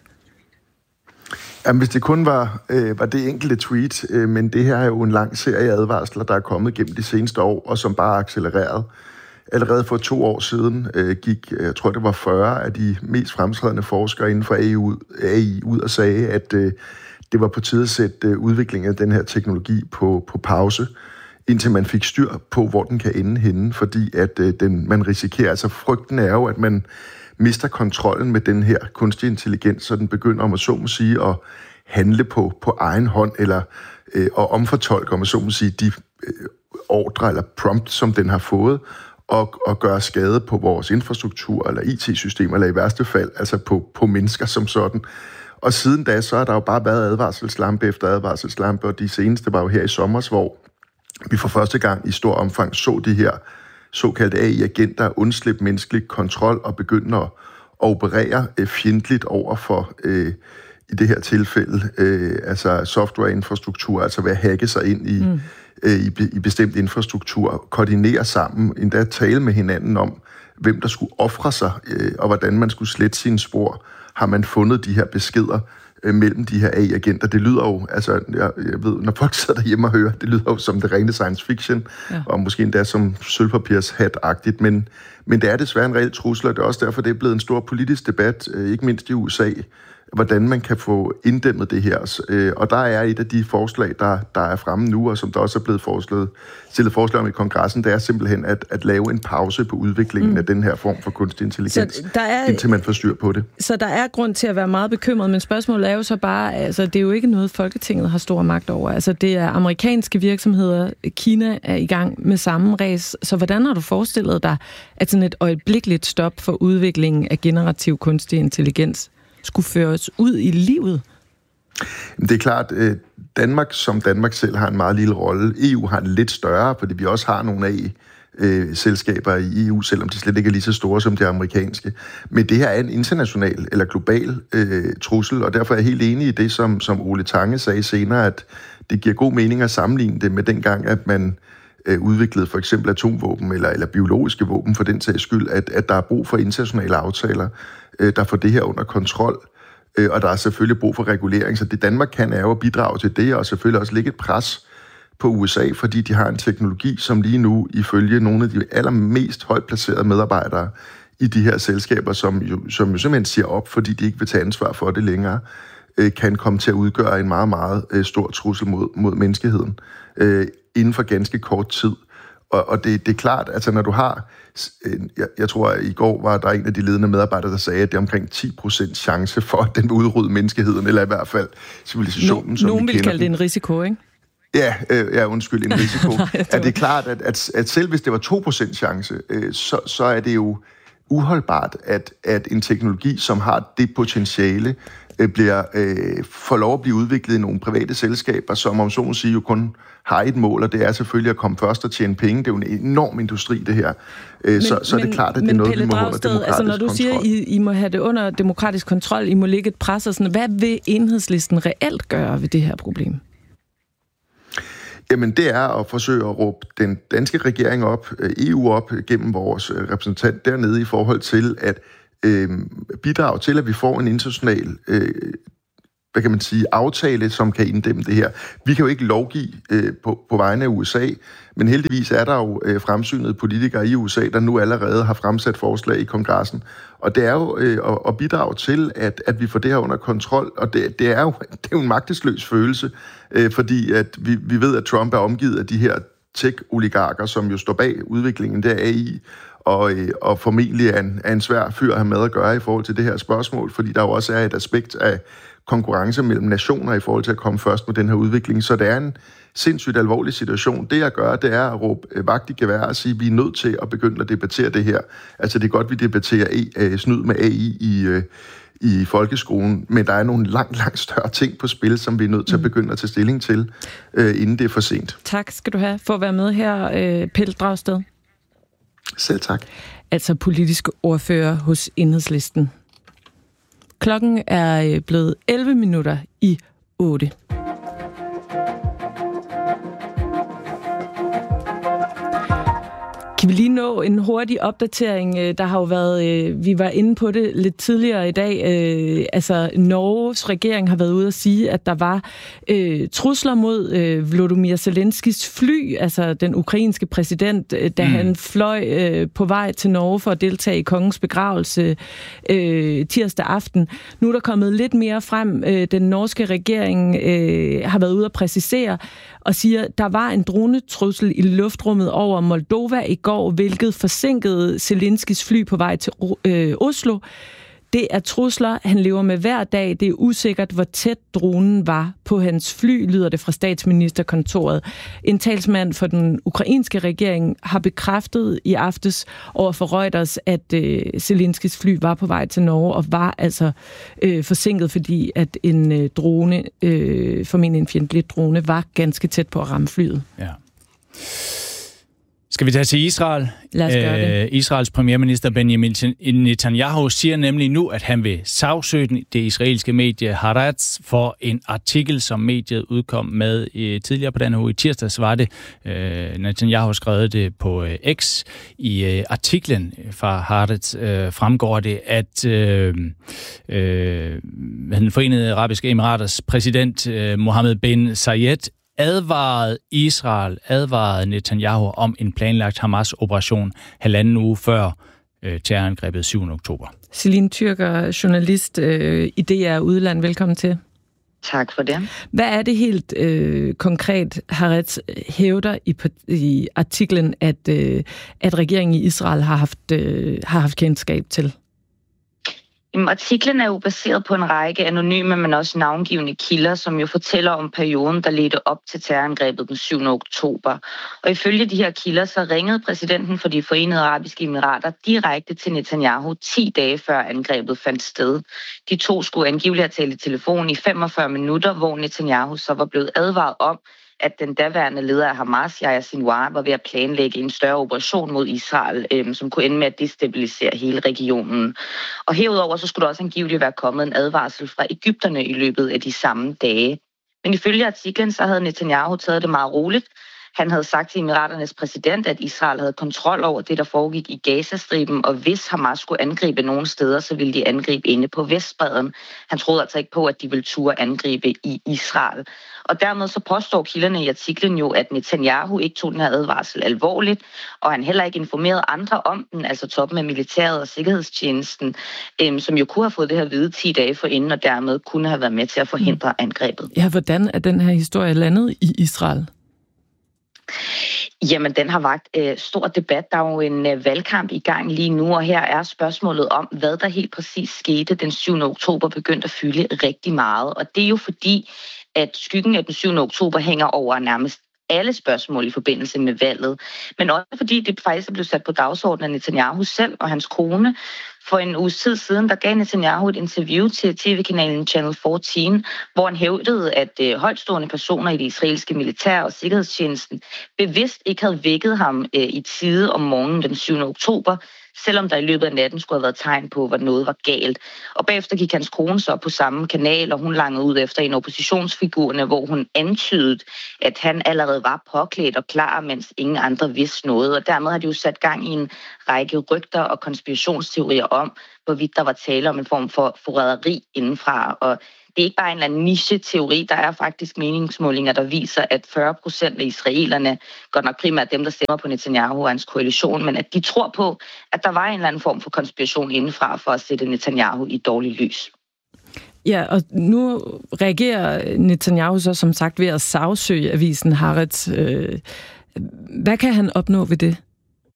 [SPEAKER 13] Jamen, hvis det kun var, øh, var det enkelte tweet, øh, men det her er jo en lang serie advarsler, der er kommet gennem de seneste år, og som bare er accelereret. Allerede for to år siden øh, gik, jeg tror det var fyrre af de mest fremtrædende forskere inden for A I ud, A I ud og sagde, at øh, det var på tide at sætte udviklingen af den her teknologi på, på pause, indtil man fik styr på, hvor den kan ende henne, fordi at øh, den, man risikerer, altså frygten er jo, at man mister kontrollen med den her kunstig intelligens, så den begynder, om at så må sige, at handle på, på egen hånd, eller øh, at omfortolke, om at så må sige, de øh, ordre eller prompt, som den har fået, og, og gøre skade på vores infrastruktur, eller I T-systemer, eller i værste fald, altså på, på mennesker som sådan. Og siden da, så har der jo bare været advarselslampe efter advarselslampe, og de seneste var jo her i sommer, hvor vi for første gang i stor omfang så de her såkaldte A I-agenter undslippe menneskelig kontrol og begynde at operere øh, fjendtligt over for, øh, i det her tilfælde, øh, altså softwareinfrastruktur, altså ved at hacke sig ind i, mm. øh, i, i bestemt infrastruktur, koordinere sammen, endda tale med hinanden om, hvem der skulle ofre sig, øh, og hvordan man skulle slette sine spor. Har man fundet de her beskeder øh, mellem de her A I-agenter. Det lyder jo, altså, jeg, jeg ved, når folk sidder derhjemme og hører, det lyder jo som det rene science fiction, ja. Og måske endda som sølvpapirshat-agtigt, men, men det er desværre en reel trussel, og det er også derfor, det er blevet en stor politisk debat, øh, ikke mindst i U S A, hvordan man kan få inddæmmet det her. Øh, og der er et af de forslag, der, der er fremme nu, og som der også er blevet foreslået, stillet forslag om i kongressen, det er simpelthen at, at lave en pause på udviklingen mm. af den her form for kunstig intelligens, der er, indtil man får styr på det.
[SPEAKER 2] Så der er grund til at være meget bekymret, men spørgsmålet er jo så bare, altså det er jo ikke noget, Folketinget har stor magt over. Altså det er amerikanske virksomheder, Kina er i gang med samme ræs. Så hvordan har du forestillet dig, at sådan et øjeblikkeligt stop for udviklingen af generativ kunstig intelligens skulle føres ud i livet?
[SPEAKER 13] Det er klart, at Danmark som Danmark selv har en meget lille rolle. E U har en lidt større, fordi vi også har nogle af øh, selskaber i E U, selvom de slet ikke er lige så store som de amerikanske. Men det her er en international eller global øh, trussel, og derfor er jeg helt enig i det, som, som Ole Tange sagde senere, at det giver god mening at sammenligne det med dengang, at man øh, udviklede for eksempel atomvåben eller, eller biologiske våben for den sags skyld, at, at der er brug for internationale aftaler, øh, der får det her under kontrol. Og der er selvfølgelig brug for regulering, så det Danmark kan er jo at bidrage til det, og selvfølgelig også lægge et pres på U S A, fordi de har en teknologi, som lige nu, ifølge nogle af de allermest højt placerede medarbejdere i de her selskaber, som jo, som jo simpelthen siger op, fordi de ikke vil tage ansvar for det længere, kan komme til at udgøre en meget, meget stor trussel mod, mod menneskeheden inden for ganske kort tid. Og, og det, det er klart, altså når du har, jeg, jeg tror, at i går var der en af de ledende medarbejdere, der sagde, at det er omkring ti procent chance for, at den vil udrydde menneskeheden, eller i hvert fald civilisationen, no, som
[SPEAKER 2] nogen
[SPEAKER 13] vi
[SPEAKER 2] vil
[SPEAKER 13] kender
[SPEAKER 2] kalde det en risiko, ikke?
[SPEAKER 13] Ja, øh, ja undskyld, en risiko. Nej, er det klart, at, at, at selv hvis det var to procent chance, øh, så, så er det jo uholdbart, at, at en teknologi, som har det potentiale, øh, bliver, øh, får lov at blive udviklet i nogle private selskaber, som om så må sige jo kun har et mål, og det er selvfølgelig at komme først og tjene penge. Det er jo en enorm industri, det her. Men, så, så men, er det klart, at det er noget, Pelle vi må have under demokratisk altså, når du kontrol.
[SPEAKER 2] Siger, I, I må have det under demokratisk kontrol, I må lægge et pres og sådan, hvad vil Enhedslisten reelt gøre ved det her problem?
[SPEAKER 13] Jamen, det er at forsøge at råbe den danske regering op, E U op, gennem vores repræsentant dernede i forhold til at øh, bidrage til, at vi får en international øh, hvad kan man sige, aftale, som kan inddæmme det her. Vi kan jo ikke lovgive øh, på, på vegne af U S A, men heldigvis er der jo øh, fremsynede politikere i U S A, der nu allerede har fremsat forslag i kongressen. Og det er jo øh, at, at bidrage til, at, at vi får det her under kontrol, og det, det, er, jo, det er jo en magtesløs følelse, øh, fordi at vi, vi ved, at Trump er omgivet af de her tech-oligarker, som jo står bag udviklingen der A I, og, øh, og formentlig er en, er en svær fyr at have med at gøre i forhold til det her spørgsmål, fordi der jo også er et aspekt af konkurrence mellem nationer i forhold til at komme først med den her udvikling. Så det er en sindssygt alvorlig situation. Det, jeg gør, det er at råbe vagt i gevær og sige, at vi er nødt til at begynde at debattere det her. Altså, det er godt, vi debatterer e- snyd med A I i, i folkeskolen, men der er nogle langt, langt større ting på spil, som vi er nødt til at begynde at tage stilling til, inden det er for sent.
[SPEAKER 2] Tak skal du have for at være med her, Pelle Dragsted.
[SPEAKER 13] Selv tak.
[SPEAKER 2] Altså politisk ordfører hos Enhedslisten. Klokken er blevet elleve minutter i otte. Kan vi lige nå en hurtig opdatering? Der har jo været, vi var inde på det lidt tidligere i dag, altså Norges regering har været ude at sige, at der var øh, trusler mod øh, Volodymyr Zelenskis fly, altså den ukrainske præsident, da mm. han fløj øh, på vej til Norge for at deltage i kongens begravelse øh, tirsdag aften. Nu er der kommet lidt mere frem. Øh, den norske regering øh, har været ude at præcisere og siger, at der var en dronetrussel i luftrummet over Moldova i går, hvilket forsinkede Zelenskis fly på vej til øh, Oslo. Det er trusler, han lever med hver dag. Det er usikkert, hvor tæt dronen var på hans fly, lyder det fra statsministerkontoret. En talsmand for den ukrainske regering har bekræftet i aftes over for Reuters, at øh, Zelenskis fly var på vej til Norge og var altså øh, forsinket, fordi at en øh, drone, øh, formentlig en fjendtlig drone, var ganske tæt på at ramme flyet. Ja.
[SPEAKER 3] Skal vi tage til Israel?
[SPEAKER 2] Lad os gøre det.
[SPEAKER 3] Æh, Israels premierminister Benjamin Netanyahu siger nemlig nu, at han vil sagsøge det israelske medie Haaretz for en artikel, som mediet udkom med øh, tidligere på denne uge. I tirsdags var det. Øh, Netanyahu skrev det på øh, X. I øh, artiklen fra Haaretz øh, fremgår det, at øh, øh, den Forenede Arabiske Emiraters præsident øh, Mohammed bin Zayed advarede Israel, advarede Netanyahu om en planlagt Hamas-operation halvanden uge før øh, terrorangrebet syvende oktober.
[SPEAKER 2] Celine Tyrker, journalist øh, i D R Udland. Velkommen til.
[SPEAKER 14] Tak for det.
[SPEAKER 2] Hvad er det helt øh, konkret, Haaretz hævder i, i artiklen, at, øh, at regeringen i Israel har haft, øh, har haft kendskab til?
[SPEAKER 14] Artiklen er jo baseret på en række anonyme, men også navngivende kilder, som jo fortæller om perioden, der ledte op til terrorangrebet den syvende oktober. Og ifølge de her kilder, så ringede præsidenten for de Forenede Arabiske Emirater direkte til Netanyahu ti dage før angrebet fandt sted. De to skulle angiveligt have talt i telefon i femogfyrre minutter, hvor Netanyahu så var blevet advaret om, at den daværende leder af Hamas, Yahya Sinwar, var ved at planlægge en større operation mod Israel, øhm, som kunne ende med at destabilisere hele regionen. Og herudover så skulle der også angiveligt være kommet en advarsel fra egypterne i løbet af de samme dage. Men ifølge artiklen, så havde Netanyahu taget det meget roligt. Han havde sagt til Emiraternes præsident, at Israel havde kontrol over det, der foregik i Gazastriben, og hvis Hamas skulle angribe nogle steder, så ville de angribe inde på Vestbredden. Han troede altså ikke på, at de ville turde angribe i Israel. Og dermed så påstår kilderne i artiklen jo, at Netanyahu ikke tog den her advarsel alvorligt, og han heller ikke informerede andre om den, altså toppen af militæret og sikkerhedstjenesten, øhm, som jo kunne have fået det her vide ti dage forinden, og dermed kunne have været med til at forhindre angrebet.
[SPEAKER 2] Ja, hvordan er den her historie landet i Israel?
[SPEAKER 14] Jamen, den har vagt øh, stor debat. Der er jo en øh, valgkamp i gang lige nu, og her er spørgsmålet om, hvad der helt præcis skete den syvende oktober, begyndte at fylde rigtig meget. Og det er jo fordi, at skyggen af den syvende oktober hænger over nærmest alle spørgsmål i forbindelse med valget. Men også fordi det faktisk er blevet sat på dagsordenen af Netanyahu selv og hans kone. For en uges tid siden, der gav Netanyahu et interview til tv-kanalen Channel fjorten, hvor han hævdede, at øh, højtstående personer i det israelske militær og sikkerhedstjenesten bevidst ikke havde vækket ham øh, i tide om morgenen den syvende oktober, selvom der i løbet af natten skulle have været tegn på, at noget var galt. Og bagefter gik hans kone så på samme kanal, og hun langede ud efter en oppositionsfigurne, hvor hun antydede, at han allerede var påklædt og klar, mens ingen andre vidste noget. Og dermed har de jo sat gang i en række rygter og konspirationsteorier om, hvorvidt der var tale om en form for forræderi indenfra. Og det er ikke bare en eller anden niche-teori. Der er faktisk meningsmålinger, der viser, at fyrre procent af israelerne, godt nok primært dem, der stemmer på Netanyahu og hans koalition, men at de tror på, at der var en eller anden form for konspiration indenfra for at sætte Netanyahu i dårligt lys.
[SPEAKER 2] Ja, og nu reagerer Netanyahu så som sagt ved at sagsøge avisen Haaretz. Hvad kan han opnå ved det?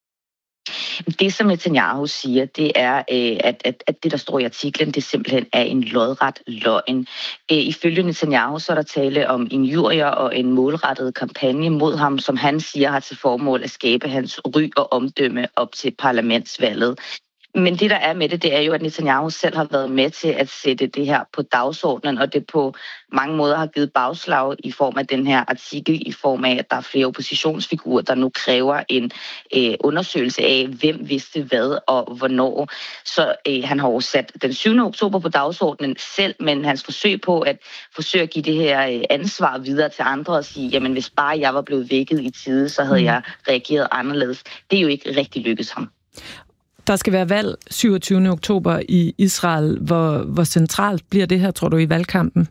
[SPEAKER 14] Det, som Netanyahu siger, det er, at, at, at det, der står i artiklen, det simpelthen er en lodret løgn. Ifølge Netanyahu, så er der tale om injurier og en målrettet kampagne mod ham, som han siger har til formål at skabe hans ry og omdømme op til parlamentsvalget. Men det, der er med det, det er jo, at Netanyahu selv har været med til at sætte det her på dagsordenen, og det på mange måder har givet bagslag i form af den her artikel, i form af, at der er flere oppositionsfigurer, der nu kræver en øh, undersøgelse af, hvem vidste hvad og hvornår. Så øh, han har jo sat den syvende oktober på dagsordenen selv, men hans forsøg på at forsøge at give det her øh, ansvar videre til andre og sige, jamen hvis bare jeg var blevet vækket i tide, så havde jeg reageret anderledes. Det er jo ikke rigtig lykkedes ham.
[SPEAKER 2] Der skal være valg syvogtyvende oktober i Israel. Hvor, hvor centralt bliver det her, tror du, i valgkampen?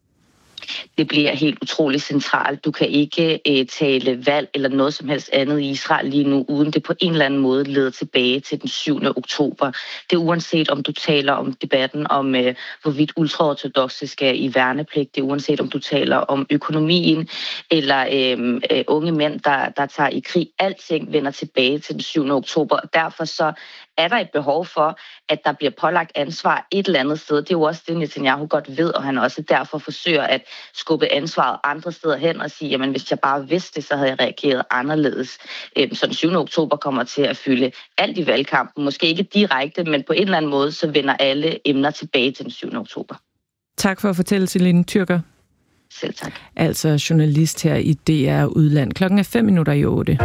[SPEAKER 14] Det bliver helt utroligt centralt. Du kan ikke øh, tale valg eller noget som helst andet i Israel lige nu, uden det på en eller anden måde leder tilbage til den syvende oktober. Det er uanset om du taler om debatten om, øh, hvorvidt ultraortodokse skal i værnepligt. Det er uanset om du taler om økonomien eller øh, øh, unge mænd, der, der tager i krig. Alting vender tilbage til den syvende oktober. Og derfor så er der et behov for, at der bliver pålagt ansvar et eller andet sted. Det er jo også det, Netanyahu godt ved, og han også derfor forsøger at skubbe ansvaret andre steder hen og sige, jamen hvis jeg bare vidste det, så havde jeg reageret anderledes. Så den syvende oktober kommer til at fylde alt i valgkampen. Måske ikke direkte, men på en eller anden måde, så vender alle emner tilbage til den syvende oktober.
[SPEAKER 2] Tak for at fortælle, Celine Tyrker.
[SPEAKER 14] Selv tak.
[SPEAKER 2] Altså journalist her i D R Udland. Klokken er fem minutter i otte.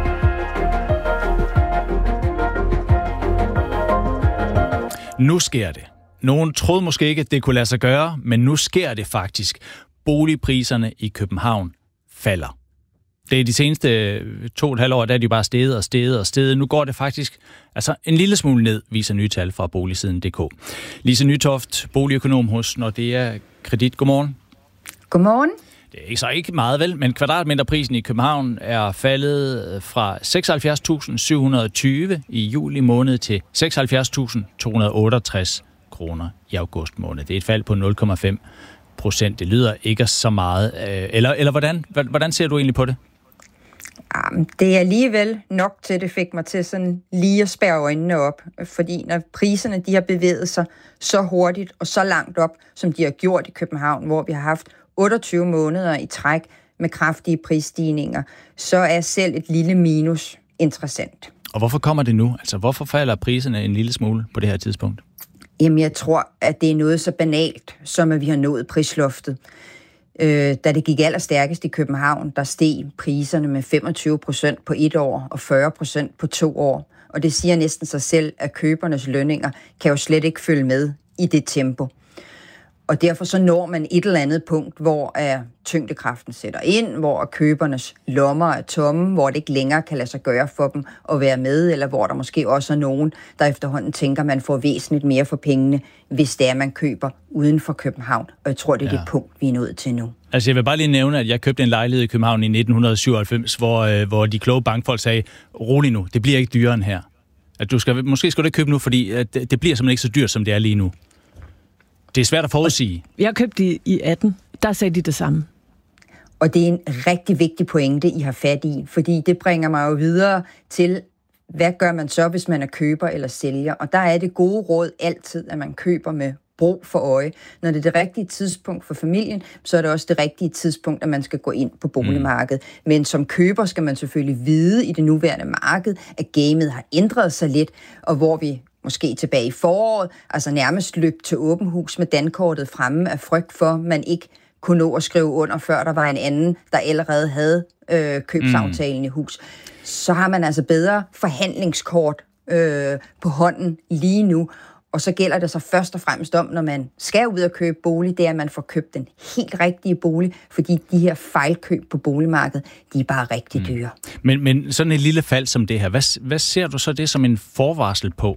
[SPEAKER 3] Nu sker det. Nogen troede måske ikke, at det kunne lade sig gøre, men nu sker det faktisk. Boligpriserne i København falder. Det er de seneste to og et halvt år, der er de bare steget og steget og steget. Nu går det faktisk altså en lille smule ned, viser nye tal fra boligsiden punktum d k. Lise Nytoft, boligøkonom hos Nordea Kredit. Godmorgen.
[SPEAKER 15] Godmorgen.
[SPEAKER 3] Det er ikke så ikke meget vel, men kvadratmeterprisen i København er faldet fra seksoghalvfjerds tusind syv hundrede og tyve i juli måned til seksoghalvfjerds tusind to hundrede og otteogtres kroner i august måned. Det er et fald på nul komma fem procent. Det lyder ikke så meget. Eller, eller hvordan, hvordan ser du egentlig på det?
[SPEAKER 15] Det er alligevel nok til, det fik mig til sådan lige at spærre øjnene op. Fordi når priserne de har bevæget sig så hurtigt og så langt op, som de har gjort i København, hvor vi har haft otteogtyve måneder i træk med kraftige prisstigninger, så er selv et lille minus interessant. Og
[SPEAKER 3] hvorfor kommer det nu? Altså, hvorfor falder priserne en lille smule på det her tidspunkt?
[SPEAKER 15] Jamen, jeg tror, at det er noget så banalt, som at vi har nået prisloftet. Øh, da det gik allerstærkest i København, der steg priserne med femogtyve procent på et år og fyrre procent på to år. Og det siger næsten sig selv, at købernes lønninger kan jo slet ikke følge med i det tempo. Og derfor så når man et eller andet punkt, hvor er tyngdekraften sætter ind, hvor købernes lommer er tomme, hvor det ikke længere kan lade sig gøre for dem at være med, eller hvor der måske også er nogen, der efterhånden tænker, at man får væsentligt mere for pengene, hvis det er, man køber uden for København. Og jeg tror, det er ja. det punkt, vi er nået til nu.
[SPEAKER 3] Altså jeg vil bare lige nævne, at jeg købte en lejlighed i København i nitten syvoghalvfems, hvor, øh, hvor de kloge bankfolk sagde, rolig nu, det bliver ikke dyrere end her. At du skal, måske skal du ikke købe nu, fordi at det, det bliver simpelthen ikke så dyrt, som det er lige nu. Det er svært at forudsige.
[SPEAKER 2] Jeg købte i, i atten. Der sagde de det samme.
[SPEAKER 15] Og det er en rigtig vigtig pointe, I har fat i, fordi det bringer mig jo videre til, hvad gør man så, hvis man er køber eller sælger? Og der er det gode råd altid, at man køber med brug for øje. Når det er det rigtige tidspunkt for familien, så er det også det rigtige tidspunkt, at man skal gå ind på boligmarkedet. Mm. Men som køber skal man selvfølgelig vide i det nuværende marked, at gamet har ændret sig lidt, og hvor vi måske tilbage i foråret, altså nærmest løb til åben hus med dankortet fremme af frygt for, man ikke kunne nå at skrive under, før der var en anden, der allerede havde øh, købsaftalen mm. i hus. Så har man altså bedre forhandlingskort øh, på hånden lige nu, og så gælder det så først og fremmest om, når man skal ud og købe bolig, det er, at man får købt den helt rigtige bolig, fordi de her fejlkøb på boligmarkedet, de er bare rigtig mm. dyre.
[SPEAKER 3] Men, men sådan et lille fald som det her, hvad, hvad ser du så det som en forvarsel på?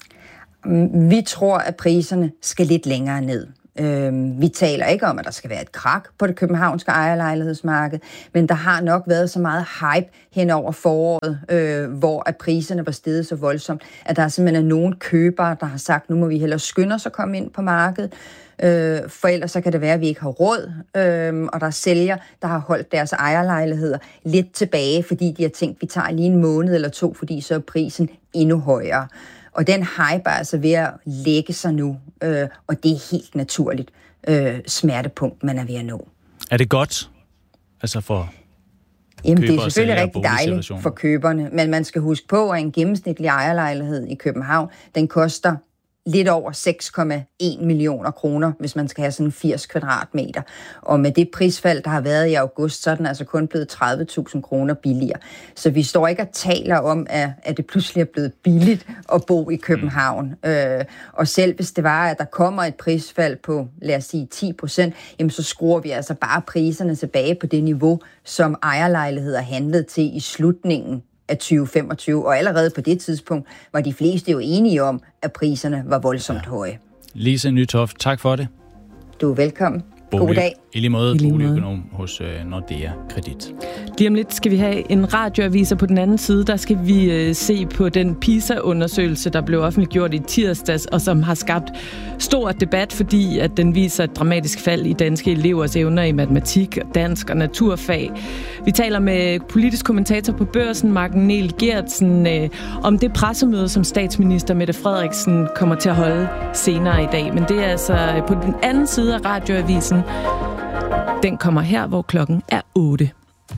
[SPEAKER 15] Vi tror, at priserne skal lidt længere ned. Vi taler ikke om, at der skal være et krak på det københavnske ejerlejlighedsmarked, men der har nok været så meget hype hen over foråret, øh, hvor at priserne var steget så voldsomt, at der simpelthen er nogle købere, der har sagt, nu må vi hellere skynde os at komme ind på markedet, øh, for ellers så kan det være, at vi ikke har råd, øh, og der er sælgere, der har holdt deres ejerlejligheder lidt tilbage, fordi de har tænkt, vi tager lige en måned eller to, fordi så er prisen endnu højere. Og den hype er altså ved at lægge sig nu, øh, og det er helt naturligt øh, smertepunkt, man er ved at nå.
[SPEAKER 3] Er det godt? Altså for
[SPEAKER 15] Jamen, det er selvfølgelig rigtig dejligt for køberne, men man skal huske på, at en gennemsnitlig ejerlejlighed i København, den koster lidt over seks komma en millioner kroner, hvis man skal have sådan firs kvadratmeter. Og med det prisfald, der har været i august, så er den altså kun blevet tredive tusind kroner billigere. Så vi står ikke og taler om, at, at det pludselig er blevet billigt at bo i København. Mm. Øh, og selv hvis det var, at der kommer et prisfald på, lad os sige, ti procent, jamen så skruer vi altså bare priserne tilbage på det niveau, som ejerlejligheder handlede til i slutningen af tyve femogtyve, og allerede på det tidspunkt var de fleste jo enige om, at priserne var voldsomt ja. høje.
[SPEAKER 3] Lise Nytoft, tak for det.
[SPEAKER 15] Du er velkommen.
[SPEAKER 3] Bolig.
[SPEAKER 15] God dag.
[SPEAKER 3] I lige måde, boligøkonom hos uh, Nordea Kredit.
[SPEAKER 2] Lige om lidt skal vi have en radioavis, og på den anden side, der skal vi uh, se på den PISA-undersøgelse, der blev offentliggjort i tirsdags, og som har skabt stor debat, fordi at den viser et dramatisk fald i danske elevers evner i matematik, dansk og naturfag. Vi taler med politisk kommentator på Børsen, Marken Niel Geertsen, uh, om det pressemøde, som statsminister Mette Frederiksen kommer til at holde senere i dag. Men det er altså på den anden side af radioavisen. Den kommer her, hvor klokken er otte.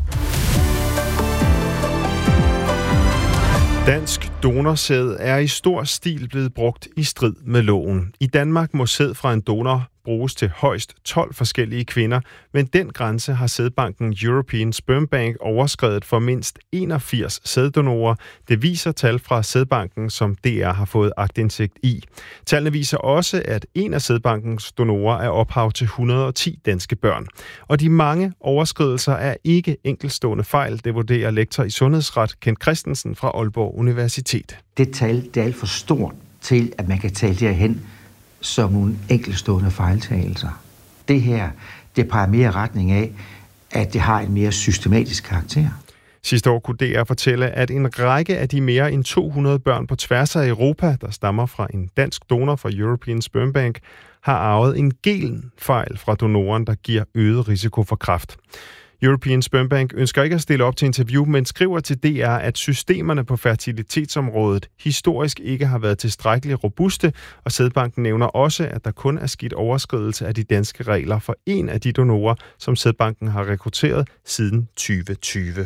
[SPEAKER 6] Dansk donorsæd er i stor stil blevet brugt i strid med loven. I Danmark må sæd fra en donor bruges til højst tolv forskellige kvinder, men den grænse har sædbanken European Sperm Bank overskredet for mindst enogfirs sæddonorer. Det viser tal fra sædbanken, som D R har fået aktindsigt i. Tallene viser også, at en af sædbankens donorer er ophav til et hundrede og ti danske børn. Og de mange overskridelser er ikke enkeltstående fejl, det vurderer lektor i sundhedsret Kent Christensen fra Aalborg Universitet.
[SPEAKER 7] Det tal det er alt for stort til, at man kan tale derhen som nogle enkeltstående fejltagelser. Det her, det peger mere i retning af, at det har en mere systematisk karakter.
[SPEAKER 6] Sidste år kunne D R fortælle, at en række af de mere end to hundrede børn på tværs af Europa, der stammer fra en dansk donor fra European Sperm Bank, har arvet en genfejl fra donoren, der giver øget risiko for kræft. European Sperm Bank ønsker ikke at stille op til interview, men skriver til D R, at systemerne på fertilitetsområdet historisk ikke har været tilstrækkeligt robuste, og sædbanken nævner også, at der kun er sket overskridelse af de danske regler for en af de donorer, som sædbanken har rekrutteret siden tyve tyve.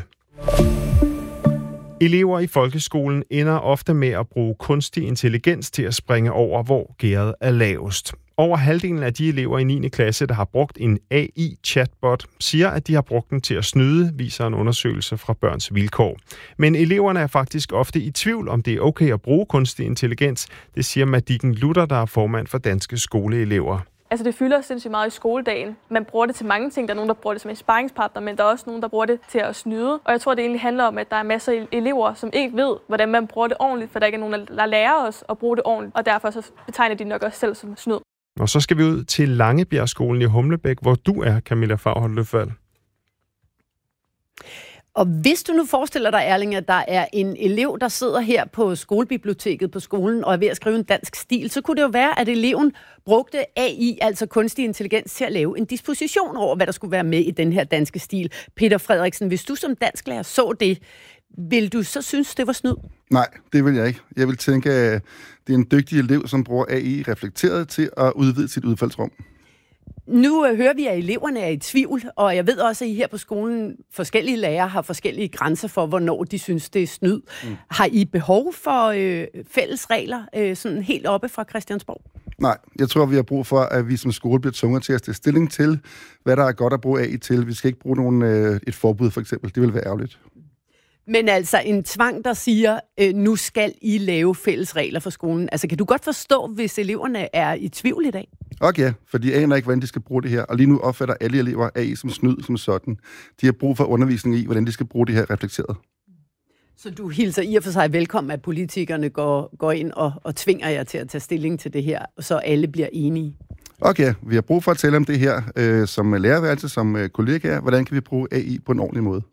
[SPEAKER 6] Elever i folkeskolen ender ofte med at bruge kunstig intelligens til at springe over, hvor gærdet er lavest. Over halvdelen af de elever i niende klasse, der har brugt en A I-chatbot, siger, at de har brugt den til at snyde, viser en undersøgelse fra Børns Vilkår. Men eleverne er faktisk ofte i tvivl, om det er okay at bruge kunstig intelligens. Det siger Madikken Luther, der er formand for Danske Skoleelever.
[SPEAKER 8] Altså det fylder sindssygt meget i skoledagen. Man bruger det til mange ting. Der er nogen, der bruger det som en sparringspartner, men der er også nogen, der bruger det til at snyde. Og jeg tror, det egentlig handler om, at der er masser af elever, som ikke ved, hvordan man bruger det ordentligt, for der ikke er nogen, der lærer os at bruge det ordentligt. Og derfor så betegner de nok også selv som snyd.
[SPEAKER 6] Og så skal vi ud til Langebjergskolen i Humlebæk, hvor du er, Camilla Fagholt Løfald.
[SPEAKER 16] Og hvis du nu forestiller dig, Erling, at der er en elev, der sidder her på skolebiblioteket på skolen og er ved at skrive en dansk stil, så kunne det jo være, at eleven brugte A I, altså kunstig intelligens, til at lave en disposition over, hvad der skulle være med i den her danske stil. Peter Frederiksen, hvis du som dansklærer så det, vil du så synes, det var snyd?
[SPEAKER 13] Nej, det vil jeg ikke. Jeg vil tænke, at det er en dygtig elev, som bruger A I reflekteret til at udvide sit udfaldsrum.
[SPEAKER 16] Nu øh, hører vi, at eleverne er i tvivl, og jeg ved også, at I her på skolen, forskellige lærere har forskellige grænser for, hvornår de synes, det er snyd. Mm. Har I behov for øh, fælles regler, øh, sådan helt oppe fra Christiansborg?
[SPEAKER 13] Nej, jeg tror, vi har brug for, at vi som skole bliver tvunget til at stille stilling til, hvad der er godt at bruge A I til. Vi skal ikke bruge nogen, øh, et forbud, for eksempel. Det vil være ærgerligt.
[SPEAKER 16] Men altså en tvang, der siger, øh, nu skal I lave fælles regler for skolen. Altså kan du godt forstå, hvis eleverne er i tvivl i dag?
[SPEAKER 13] Okay, ja, for de aner ikke, hvordan de skal bruge det her. Og lige nu opfatter alle elever A I som snyd som sådan. De har brug for undervisning i, hvordan de skal bruge det her reflekteret.
[SPEAKER 16] Så du hilser i og for sig velkommen, at politikerne går, går ind og, og tvinger jer til at tage stilling til det her, så alle bliver enige?
[SPEAKER 13] Okay, vi har brug for at tale om det her øh, som lærerværelse, som øh, kollegaer. Hvordan kan vi bruge A I på en ordentlig måde?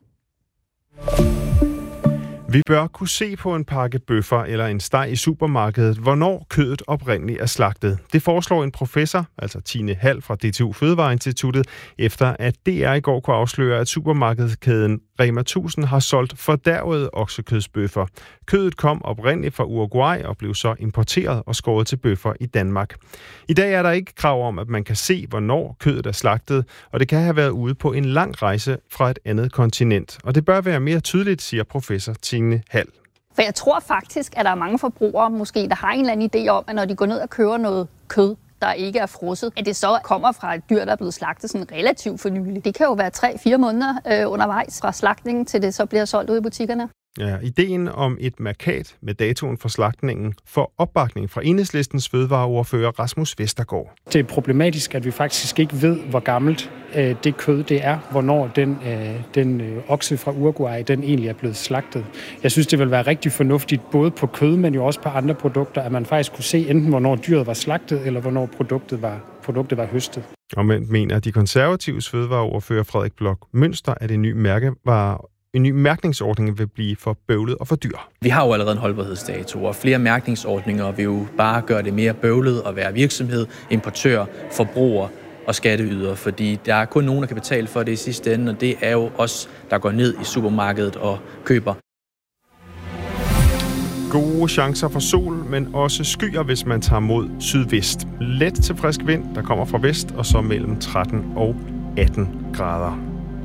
[SPEAKER 6] Vi bør kunne se på en pakke bøffer eller en steg i supermarkedet, hvornår kødet oprindeligt er slagtet. Det foreslår en professor, altså Tine Hald fra D T U Fødevareinstituttet, efter at D R i går kunne afsløre, at supermarkedskæden Rema tusind har solgt fordærvede oksekødsbøffer. Kødet kom oprindeligt fra Uruguay og blev så importeret og skåret til bøffer i Danmark. I dag er der ikke krav om, at man kan se, hvornår kødet er slagtet, og det kan have været ude på en lang rejse fra et andet kontinent. Og det bør være mere tydeligt, siger professor Tine Hald.
[SPEAKER 17] For jeg tror faktisk, at der er mange forbrugere, måske, der har en eller anden idé om, at når de går ned og køber noget kød, der ikke er frosset, at det så kommer fra et dyr, der er blevet slagtet sådan relativt for nylig. Det kan jo være tre fire måneder øh, undervejs fra slagtningen, til det så bliver solgt ud i butikkerne.
[SPEAKER 6] Ja, ideen om et mærkat med datoen for slagtningen får opbakning fra Enhedslistens fødevareordfører Rasmus Vestergaard.
[SPEAKER 18] Det er problematisk, at vi faktisk ikke ved, hvor gammelt øh, det kød det er, hvornår den, øh, den øh, okse fra Uruguay den egentlig er blevet slagtet. Jeg synes, det vil være rigtig fornuftigt, både på kød, men jo også på andre produkter, at man faktisk kunne se enten, hvornår dyret var slagtet, eller hvornår produktet var, produktet var høstet.
[SPEAKER 6] Og man mener de konservatives fødevareordfører Frederik Bloch Münster, at en ny mærke var En ny mærkningsordning vil blive for bøvlet og for dyr.
[SPEAKER 19] Vi har jo allerede en holdbarhedsdato, og flere mærkningsordninger vil jo bare gøre det mere bøvlet at være virksomhed, importør, forbruger og skatteyder, fordi der er kun nogen, der kan betale for det i sidste ende, og det er jo os, der går ned i supermarkedet og køber.
[SPEAKER 6] Gode chancer for sol, men også skyer, hvis man tager mod sydvest. Let til frisk vind, der kommer fra vest, og så mellem tretten og atten grader.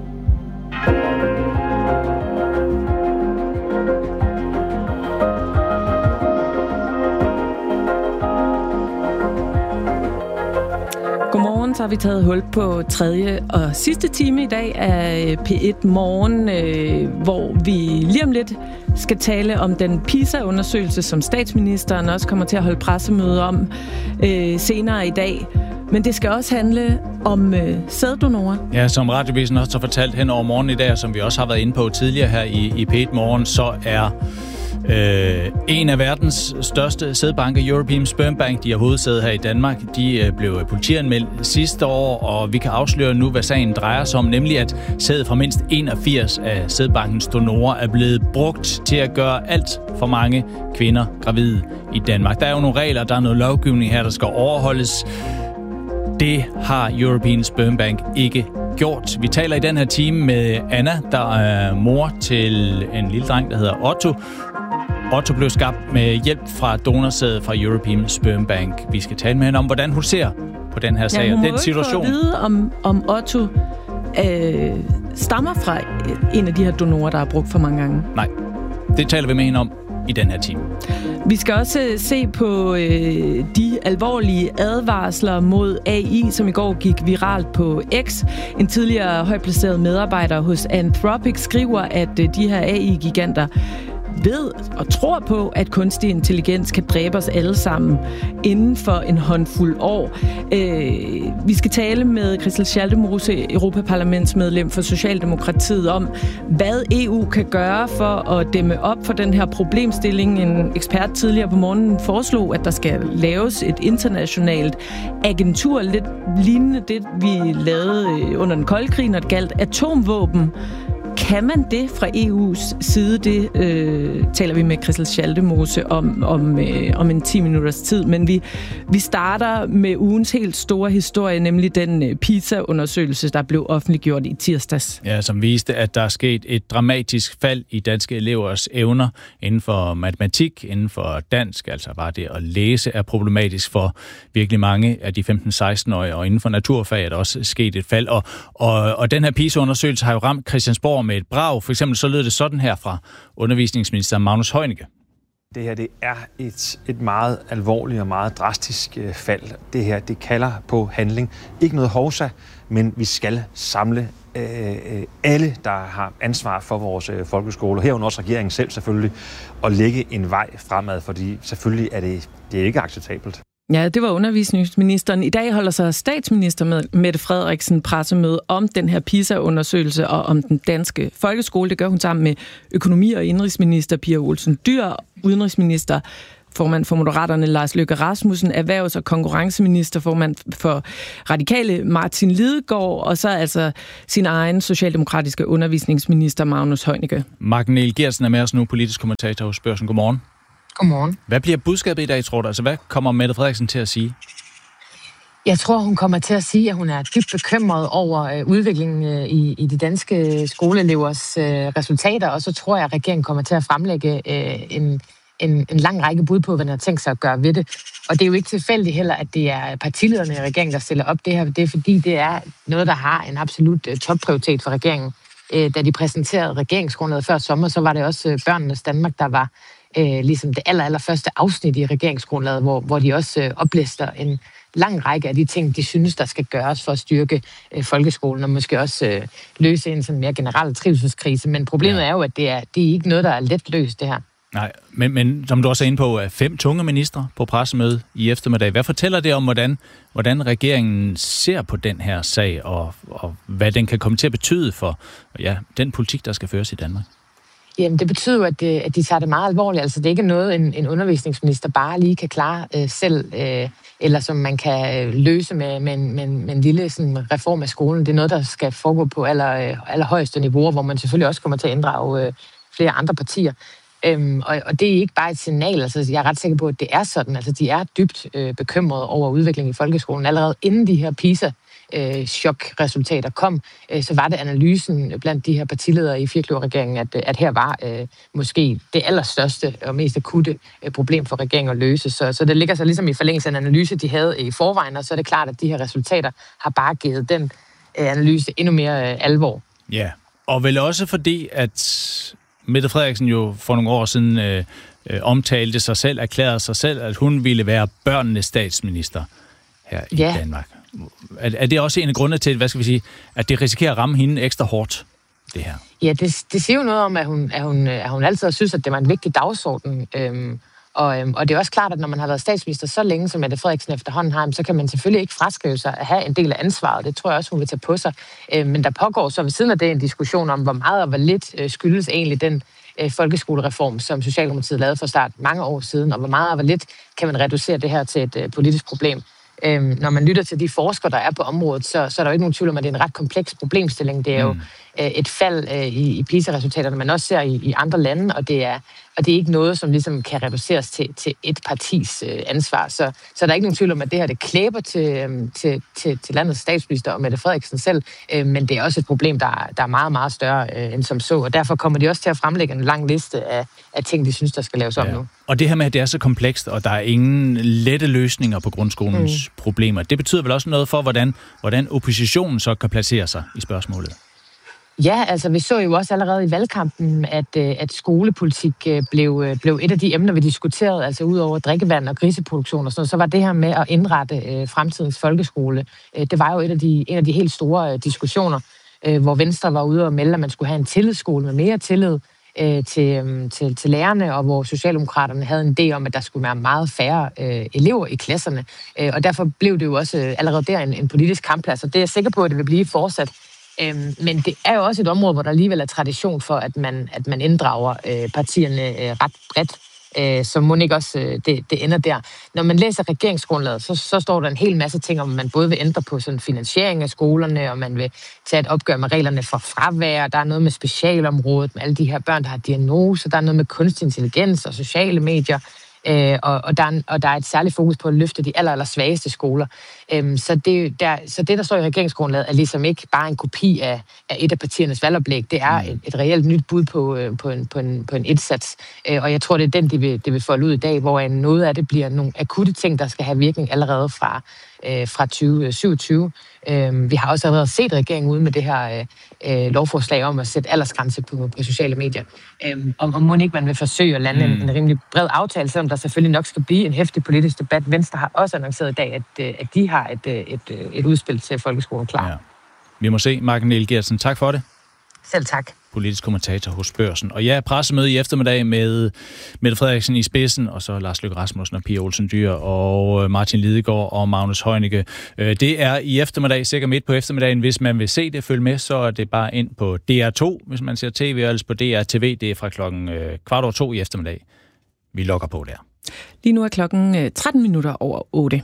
[SPEAKER 2] Godmorgen, så har vi taget hul på tredje og sidste time i dag af P et Morgen, øh, hvor vi lige om lidt skal tale om den PISA-undersøgelse, som statsministeren også kommer til at holde pressemøde om øh, senere i dag. Men det skal også handle om øh, sæddonorer.
[SPEAKER 3] Ja, som Radiovisen også har fortalt hen over morgen i dag, som vi også har været inde på tidligere her i, i P et Morgen, så er Øh, en af verdens største sædbanker, European Sperm Bank, de har hovedsæde her i Danmark. De øh, blev politianmeldt sidste år, og vi kan afsløre nu, hvad sagen drejer sig om, nemlig at sæd fra mindst enogfirs af sædbankens donorer er blevet brugt til at gøre alt for mange kvinder gravide i Danmark. Der er jo nogle regler, der er noget lovgivning her, der skal overholdes. Det har European Sperm Bank ikke gjort. Vi taler i den her time med Anna, der er mor til en lille dreng, der hedder Otto. Otto blev skabt med hjælp fra donorsædet fra European Sperm Bank. Vi skal tale med hende om, hvordan hun ser på den her sag
[SPEAKER 2] ja,
[SPEAKER 3] og den situation.
[SPEAKER 2] Hun må ikke få at vide, om, om Otto øh, stammer fra en af de her donorer, der er brugt for mange gange.
[SPEAKER 3] Nej, det taler vi med hende om i den her time.
[SPEAKER 2] Vi skal også se på øh, de alvorlige advarsler mod A I, som i går gik viralt på X. En tidligere højtplaceret medarbejder hos Anthropic skriver, at øh, de her A I-giganter ved og tror på, at kunstig intelligens kan dræbe os alle sammen inden for en håndfuld år. Øh, vi skal tale med Christel Schaldemose, Europaparlamentsmedlem for Socialdemokratiet, om hvad E U kan gøre for at dæmme op for den her problemstilling. En ekspert tidligere på morgenen foreslog, at der skal laves et internationalt agentur, lidt lignende det, vi lavede under den kolde krig, når det galt atomvåben. Kan man det fra E U's side? Det øh, taler vi med Christel Schaldemose om, om, øh, om en ti minutters tid. Men vi, vi starter med ugens helt store historie, nemlig den øh, PISA-undersøgelse, der blev offentliggjort i tirsdags.
[SPEAKER 3] Ja, som viste, at der er sket et dramatisk fald i danske elevers evner inden for matematik, inden for dansk, altså bare det at læse er problematisk for virkelig mange af de femten-seksten-årige, og inden for naturfag er der også sket et fald. Og, og, og den her PISA-undersøgelse har jo ramt Christiansborg med et brag. For eksempel så lød det sådan her fra undervisningsminister Magnus Heunicke.
[SPEAKER 20] Det her det er et, et meget alvorligt og meget drastisk øh, fald. Det her det kalder på handling. Ikke noget hovsa, men vi skal samle øh, alle, der har ansvar for vores øh, folkeskole, herunder også regeringen selv selvfølgelig, og lægge en vej fremad, fordi selvfølgelig er det, det er ikke acceptabelt.
[SPEAKER 2] Ja, det var undervisningsministeren. I dag holder så statsminister Mette Frederiksen pressemøde om den her PISA-undersøgelse og om den danske folkeskole. Det gør hun sammen med økonomi- og indrigsminister Pia Olsen Dyhr, udenrigsminister, formand for Moderaterne Lars Løkke Rasmussen, erhvervs- og konkurrenceminister, formand for Radikale Martin Lidegaard, og så altså sin egen socialdemokratiske undervisningsminister Magnus Heunicke.
[SPEAKER 3] Mark Niel Geertsen er med os nu, politisk kommentator hos Børsen. Godmorgen.
[SPEAKER 21] Godmorgen.
[SPEAKER 3] Hvad bliver budskabet i dag, tror du? Altså, hvad kommer Mette Frederiksen til at sige?
[SPEAKER 21] Jeg tror, hun kommer til at sige, at hun er dybt bekymret over øh, udviklingen øh, i, i de danske skoleelevers øh, resultater, og så tror jeg, at regeringen kommer til at fremlægge øh, en, en, en lang række bud på, hvad den har tænkt sig at gøre ved det. Og det er jo ikke tilfældigt heller, at det er partilederne i regeringen, der stiller op det her. Det er fordi, det er noget, der har en absolut øh, topprioritet for regeringen. Øh, da de præsenterede regeringsgrundlaget før sommer, så var det også øh, Børnenes Danmark, der var øh, ligesom det aller, aller første afsnit i regeringsgrundlaget, hvor, hvor de også øh, oplister en lang række af de ting, de synes, der skal gøres for at styrke øh, folkeskolen, og måske også øh, løse en sådan mere generel trivselskrise. Men problemet ja. er jo, at det er, det er ikke noget, der er let løst, det her.
[SPEAKER 3] Nej, men, men som du også er inde på, er fem tunge ministre på pressemøde i eftermiddag. Hvad fortæller det om, hvordan, hvordan regeringen ser på den her sag, og, og hvad den kan komme til at betyde for ja, den politik, der skal føres i Danmark?
[SPEAKER 21] Jamen, det betyder jo, at, at de tager det meget alvorligt. Altså, det er ikke noget, en, en undervisningsminister bare lige kan klare øh, selv, øh, eller som man kan øh, løse med, med, en, med, en, med en lille sådan, reform af skolen. Det er noget, der skal foregå på aller, øh, allerhøjeste niveauer, hvor man selvfølgelig også kommer til at inddrage øh, flere andre partier. Øhm, og, og det er ikke bare et signal. Altså, jeg er ret sikker på, at det er sådan. Altså, de er dybt øh, bekymrede over udviklingen i folkeskolen. Allerede inden de her PISA Øh, chokresultater kom, øh, så var det analysen blandt de her partiledere i firekløverregeringen, at, at her var øh, måske det allerstørste og mest akutte øh, problem for regeringen at løse. Så, så det ligger så ligesom i forlængelse af en analyse, de havde i forvejen, og så er det klart, at de her resultater har bare givet den øh, analyse endnu mere øh, alvor.
[SPEAKER 3] Ja, og vel også fordi, at Mette Frederiksen jo for nogle år siden øh, øh, omtalte sig selv, erklærede sig selv, at hun ville være børnenes statsminister her i
[SPEAKER 21] ja.
[SPEAKER 3] Danmark. Er, er det også en af grundene til, hvad skal vi sige, at det risikerer at ramme hende ekstra hårdt, det her?
[SPEAKER 21] Ja, det, det siger jo noget om, at hun, at hun, at hun altid har synes, at det var en vigtig dagsorden. Øhm, og, øhm, og det er også klart, at når man har været statsminister så længe, som Mette Frederiksen efterhånden har, så kan man selvfølgelig ikke fraskrive sig at have en del af ansvaret. Det tror jeg også, hun vil tage på sig. Øhm, men der pågår så ved siden af det en diskussion om, hvor meget og hvor lidt øh, skyldes egentlig den øh, folkeskolereform, som Socialdemokratiet lavede for start mange år siden, og hvor meget og hvor lidt kan man reducere det her til et øh, politisk problem. Øhm, når man lytter til de forskere, der er på området, så, så er der jo ikke nogen tvivl om, at det er en ret kompleks problemstilling. Det er jo mm. øh, et fald øh, i, i PISA-resultaterne, man også ser i, i andre lande, og det, er, og det er ikke noget, som ligesom kan reduceres til, til et partis øh, ansvar. Så, så der er ikke nogen tvivl om, at det her det klæber til, øh, til, til, til landets statsminister og Mette Frederiksen selv, øh, men det er også et problem, der, der er meget, meget større øh, end som så, og derfor kommer de også til at fremlægge en lang liste af, af ting, de synes, der skal laves om ja. nu.
[SPEAKER 3] Og det her med, at det er så komplekst, og der er ingen lette løsninger på grundskolens mm. problemer, det betyder vel også noget for, hvordan, hvordan oppositionen så kan placere sig i spørgsmålet?
[SPEAKER 21] Ja, altså vi så jo også allerede i valgkampen, at, at skolepolitik blev, blev et af de emner, vi diskuterede, altså ud over drikkevand og griseproduktion og sådan noget, så var det her med at indrette øh, fremtidens folkeskole. Det var jo et af de, en af de helt store øh, diskussioner, øh, hvor Venstre var ude og melde, at man skulle have en tillidsskole med mere tillid øh, til, til, til lærerne, og hvor Socialdemokraterne havde en idé om, at der skulle være meget færre øh, elever i klasserne. Øh, og derfor blev det jo også øh, allerede der en, en politisk kampplads, og det er jeg sikker på, at det vil blive fortsat. Øhm, men det er jo også et område, hvor der alligevel er tradition for, at man, at man inddrager øh, partierne øh, ret bredt. Øh, så må ikke også øh, det, det ender der. Når man læser regeringsgrundlaget, så, så står der en hel masse ting om, at man både vil ændre på sådan finansiering af skolerne, og man vil tage et opgør med reglerne for fravær. Der er noget med specialområdet, med alle de her børn, der har diagnoser. Der er noget med kunstig intelligens og sociale medier. Øh, og, og, der er, og der er et særligt fokus på at løfte de aller, aller svageste skoler. Øhm, så, det, der, så det, der står i regeringsgrundlaget, er ligesom ikke bare en kopi af, af et af partiernes valgoplæg. Det er et, et reelt nyt bud på, øh, på, en, på, en, på en indsats. Øh, og jeg tror, det er den, de vil, de vil folde ud i dag, hvor noget af det bliver nogle akutte ting, der skal have virkning allerede fra, øh, fra tyve syvogtyve. Øh, vi har også allerede set regeringen ude med det her øh, lovforslag om at sætte aldersgrænse på, på sociale medier. Øh, og, og må ikke man vil forsøge at lande mm. en, en rimelig bred aftale, selvom der selvfølgelig nok skal blive en heftig politisk debat. Venstre har også annonceret i dag, at, at de har et, et, et udspil til folkeskolen klar. Ja.
[SPEAKER 3] Vi må se. Mark Niel Geertsen, tak for det.
[SPEAKER 21] Selv tak.
[SPEAKER 3] Politisk kommentator hos Børsen. Og ja, pressemøde i eftermiddag med Mette Frederiksen i spidsen, og så Lars Løkke Rasmussen og Pia Olsen Dyhr og Martin Lidegaard og Magnus Heunicke. Det er i eftermiddag, cirka midt på eftermiddagen. Hvis man vil se det, følge med, så er det bare ind på D R to, hvis man ser tv, og ellers på D R T V. Det er fra klokken kvart over to i eftermiddag. Vi logger på der.
[SPEAKER 2] Lige nu er klokken tretten minutter over otte.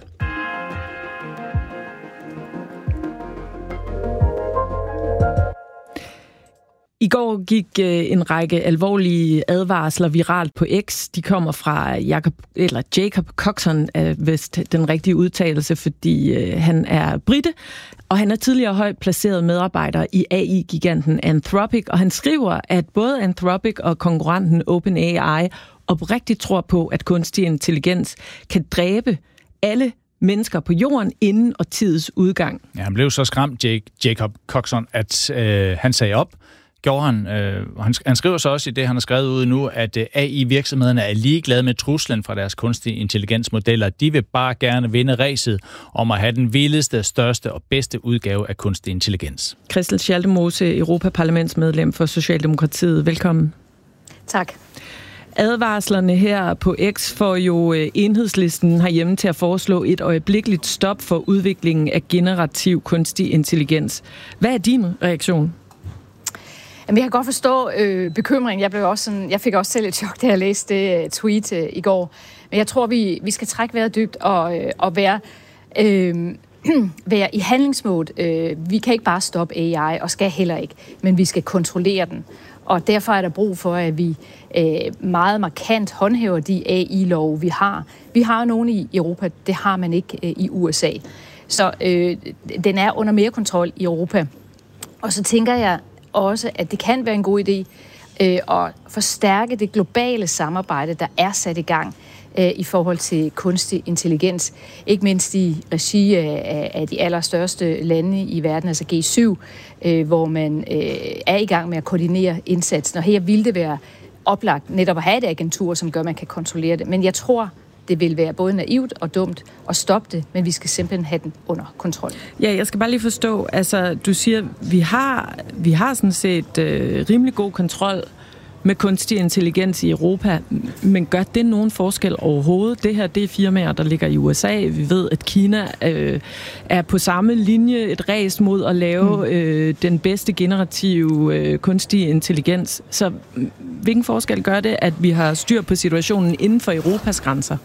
[SPEAKER 2] I går gik en række alvorlige advarsler viralt på X. De kommer fra Jacob, eller Jacob Coxon, er vist den rigtige udtalelse, fordi han er brite, og han er tidligere højt placeret medarbejder i A I-giganten Anthropic, og han skriver, at både Anthropic og konkurrenten OpenAI oprigtigt tror på, at kunstig intelligens kan dræbe alle mennesker på jorden inden årtiets udgang.
[SPEAKER 3] Ja, han blev så skræmt, Jake, Jacob Coxon, at øh, han sagde op. Gjorde han, øh, han, han skriver så også i det, han har skrevet ud nu, at øh, A I-virksomhederne er ligeglade med truslen fra deres kunstige intelligensmodeller. De vil bare gerne vinde ræset om at have den vildeste, største og bedste udgave af kunstig intelligens.
[SPEAKER 2] Christel Schaldemose, Europaparlamentsmedlem for Socialdemokratiet. Velkommen.
[SPEAKER 1] Tak.
[SPEAKER 2] Advarslerne her på X får jo Enhedslisten herhjemme til at foreslå et øjeblikkeligt stop for udviklingen af generativ kunstig intelligens. Hvad er din reaktion?
[SPEAKER 1] Jamen, jeg kan godt forstå øh, bekymringen. Jeg, blev også sådan, jeg fik også selv et chok, da jeg læste det uh, tweet uh, i går. Men jeg tror, vi, vi skal trække vejret dybt og, øh, og være, øh, være i handlingsmåde. Øh, vi kan ikke bare stoppe A I, og skal heller ikke, men vi skal kontrollere den. Og derfor er der brug for, at vi øh, meget markant håndhæver de A I-love, vi har. Vi har nogle i Europa, det har man ikke øh, i U S A. Så øh, den er under mere kontrol i Europa. Og så tænker jeg også, at det kan være en god idé øh, at forstærke det globale samarbejde, der er sat i gang øh, i forhold til kunstig intelligens. Ikke mindst i regi af, af de allerstørste lande i verden, altså G syv, øh, hvor man øh, er i gang med at koordinere indsatsen. Og her vil det være oplagt netop at have et agentur, som gør, at man kan kontrollere det. Men jeg tror, det vil være både naivt og dumt at stoppe det, men vi skal simpelthen have den under kontrol.
[SPEAKER 2] Ja, jeg skal bare lige forstå, altså du siger, vi har, vi har sådan set øh, rimelig god kontrol med kunstig intelligens i Europa, men gør det nogen forskel overhovedet? Det her, det er firmaer, der ligger i U S A. Vi ved, at Kina øh, er på samme linje, et ræs mod at lave øh, den bedste generative øh, kunstige intelligens. Så hvilken forskel gør det, at vi har styr på situationen inden for Europas grænser?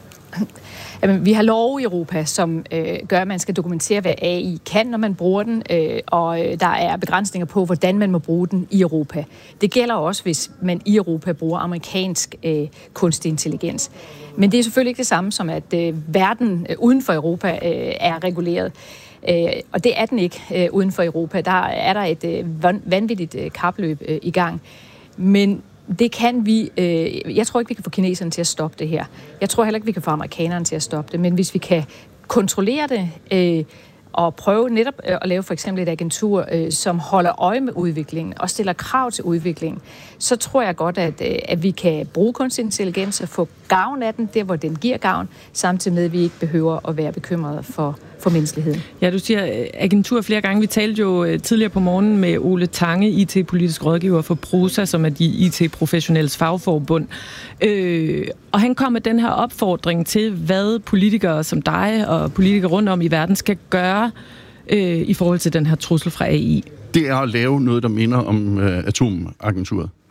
[SPEAKER 1] Jamen, vi har lov i Europa, som øh, gør, at man skal dokumentere, hvad A I kan, når man bruger den, øh, og øh, der er begrænsninger på, hvordan man må bruge den i Europa. Det gælder også, hvis man i Europa bruger amerikansk øh, kunstig intelligens. Men det er selvfølgelig ikke det samme som, at øh, verden øh, uden for Europa øh, er reguleret. Øh, og det er den ikke øh, uden for Europa. Der er der et øh, vanvittigt øh, kapløb øh, i gang. Men det kan vi, øh, jeg tror ikke, vi kan få kineserne til at stoppe det her. Jeg tror heller ikke, vi kan få amerikanerne til at stoppe det. Men hvis vi kan kontrollere det øh, og prøve netop øh, at lave for eksempel et agentur, øh, som holder øje med udviklingen og stiller krav til udviklingen, så tror jeg godt, at, øh, at vi kan bruge kunstig intelligens og få gavn af den, der hvor den giver gavn, samtidig med, at vi ikke behøver at være bekymrede for for menneskeheden.
[SPEAKER 2] Ja, du siger agentur flere gange. Vi talte jo tidligere på morgenen med Ole Tange, I T-politisk rådgiver for Prosa, som er de I T-professionelles fagforbund. Øh, og han kom med den her opfordring til, hvad politikere som dig og politikere rundt om i verden skal gøre øh, i forhold til den her trussel fra A I.
[SPEAKER 22] Det er at lave noget, der minder om øh, atomagenturet.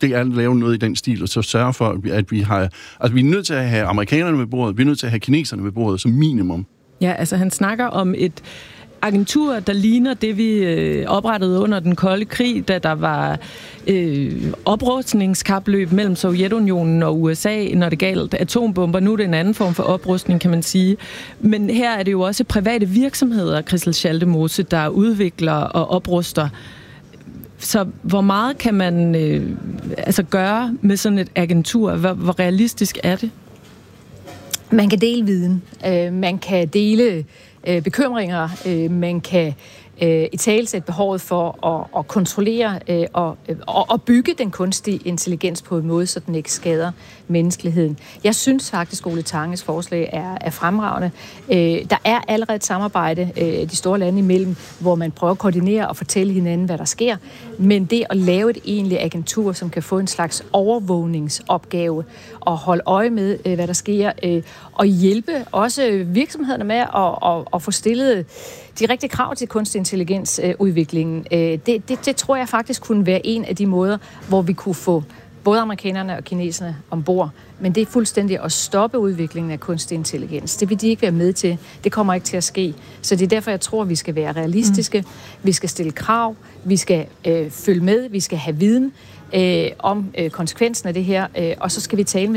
[SPEAKER 4] det er at lave noget i den stil, og så sørge for, at vi har... Altså, vi er nødt til at have amerikanerne med bordet, vi er nødt til at have kineserne med bordet som minimum.
[SPEAKER 2] Ja, altså han snakker om et agentur, der ligner det, vi øh, oprettede under den kolde krig, da der var øh, oprustningskapløb mellem Sovjetunionen og U S A, når det galt atombomber. Nu er det en anden form for oprustning, kan man sige. Men her er det jo også private virksomheder, Christel Schaldemose, der udvikler og opruster. Så hvor meget kan man øh, altså gøre med sådan et agentur? Hvor, hvor realistisk er det?
[SPEAKER 1] Man kan dele viden. Øh, man kan dele øh, bekymringer. Øh, man kan øh, italesætte behovet for at, at kontrollere øh, og, og, og bygge den kunstige intelligens på en måde, så den ikke skader menneskeligheden. Jeg synes faktisk, Ole Tanges forslag er, er fremragende. Øh, der er allerede et samarbejde øh, de store lande imellem, hvor man prøver at koordinere og fortælle hinanden, hvad der sker. Men det at lave et egentligt agentur, som kan få en slags overvågningsopgave og holde øje med, øh, hvad der sker, øh, og hjælpe også virksomhederne med at, at, at få stillet de rigtige krav til kunstig intelligensudviklingen. Øh, det, det, det tror jeg faktisk kunne være en af de måder, hvor vi kunne få både amerikanerne og kineserne ombord, men det er fuldstændig at stoppe udviklingen af kunstig intelligens. Det vil de ikke være med til. Det kommer ikke til at ske. Så det er derfor, jeg tror, vi skal være realistiske. Mm. Vi skal stille krav. Vi skal øh, følge med. Vi skal have viden øh, om øh, konsekvensen af det her. Øh, og så skal vi tale med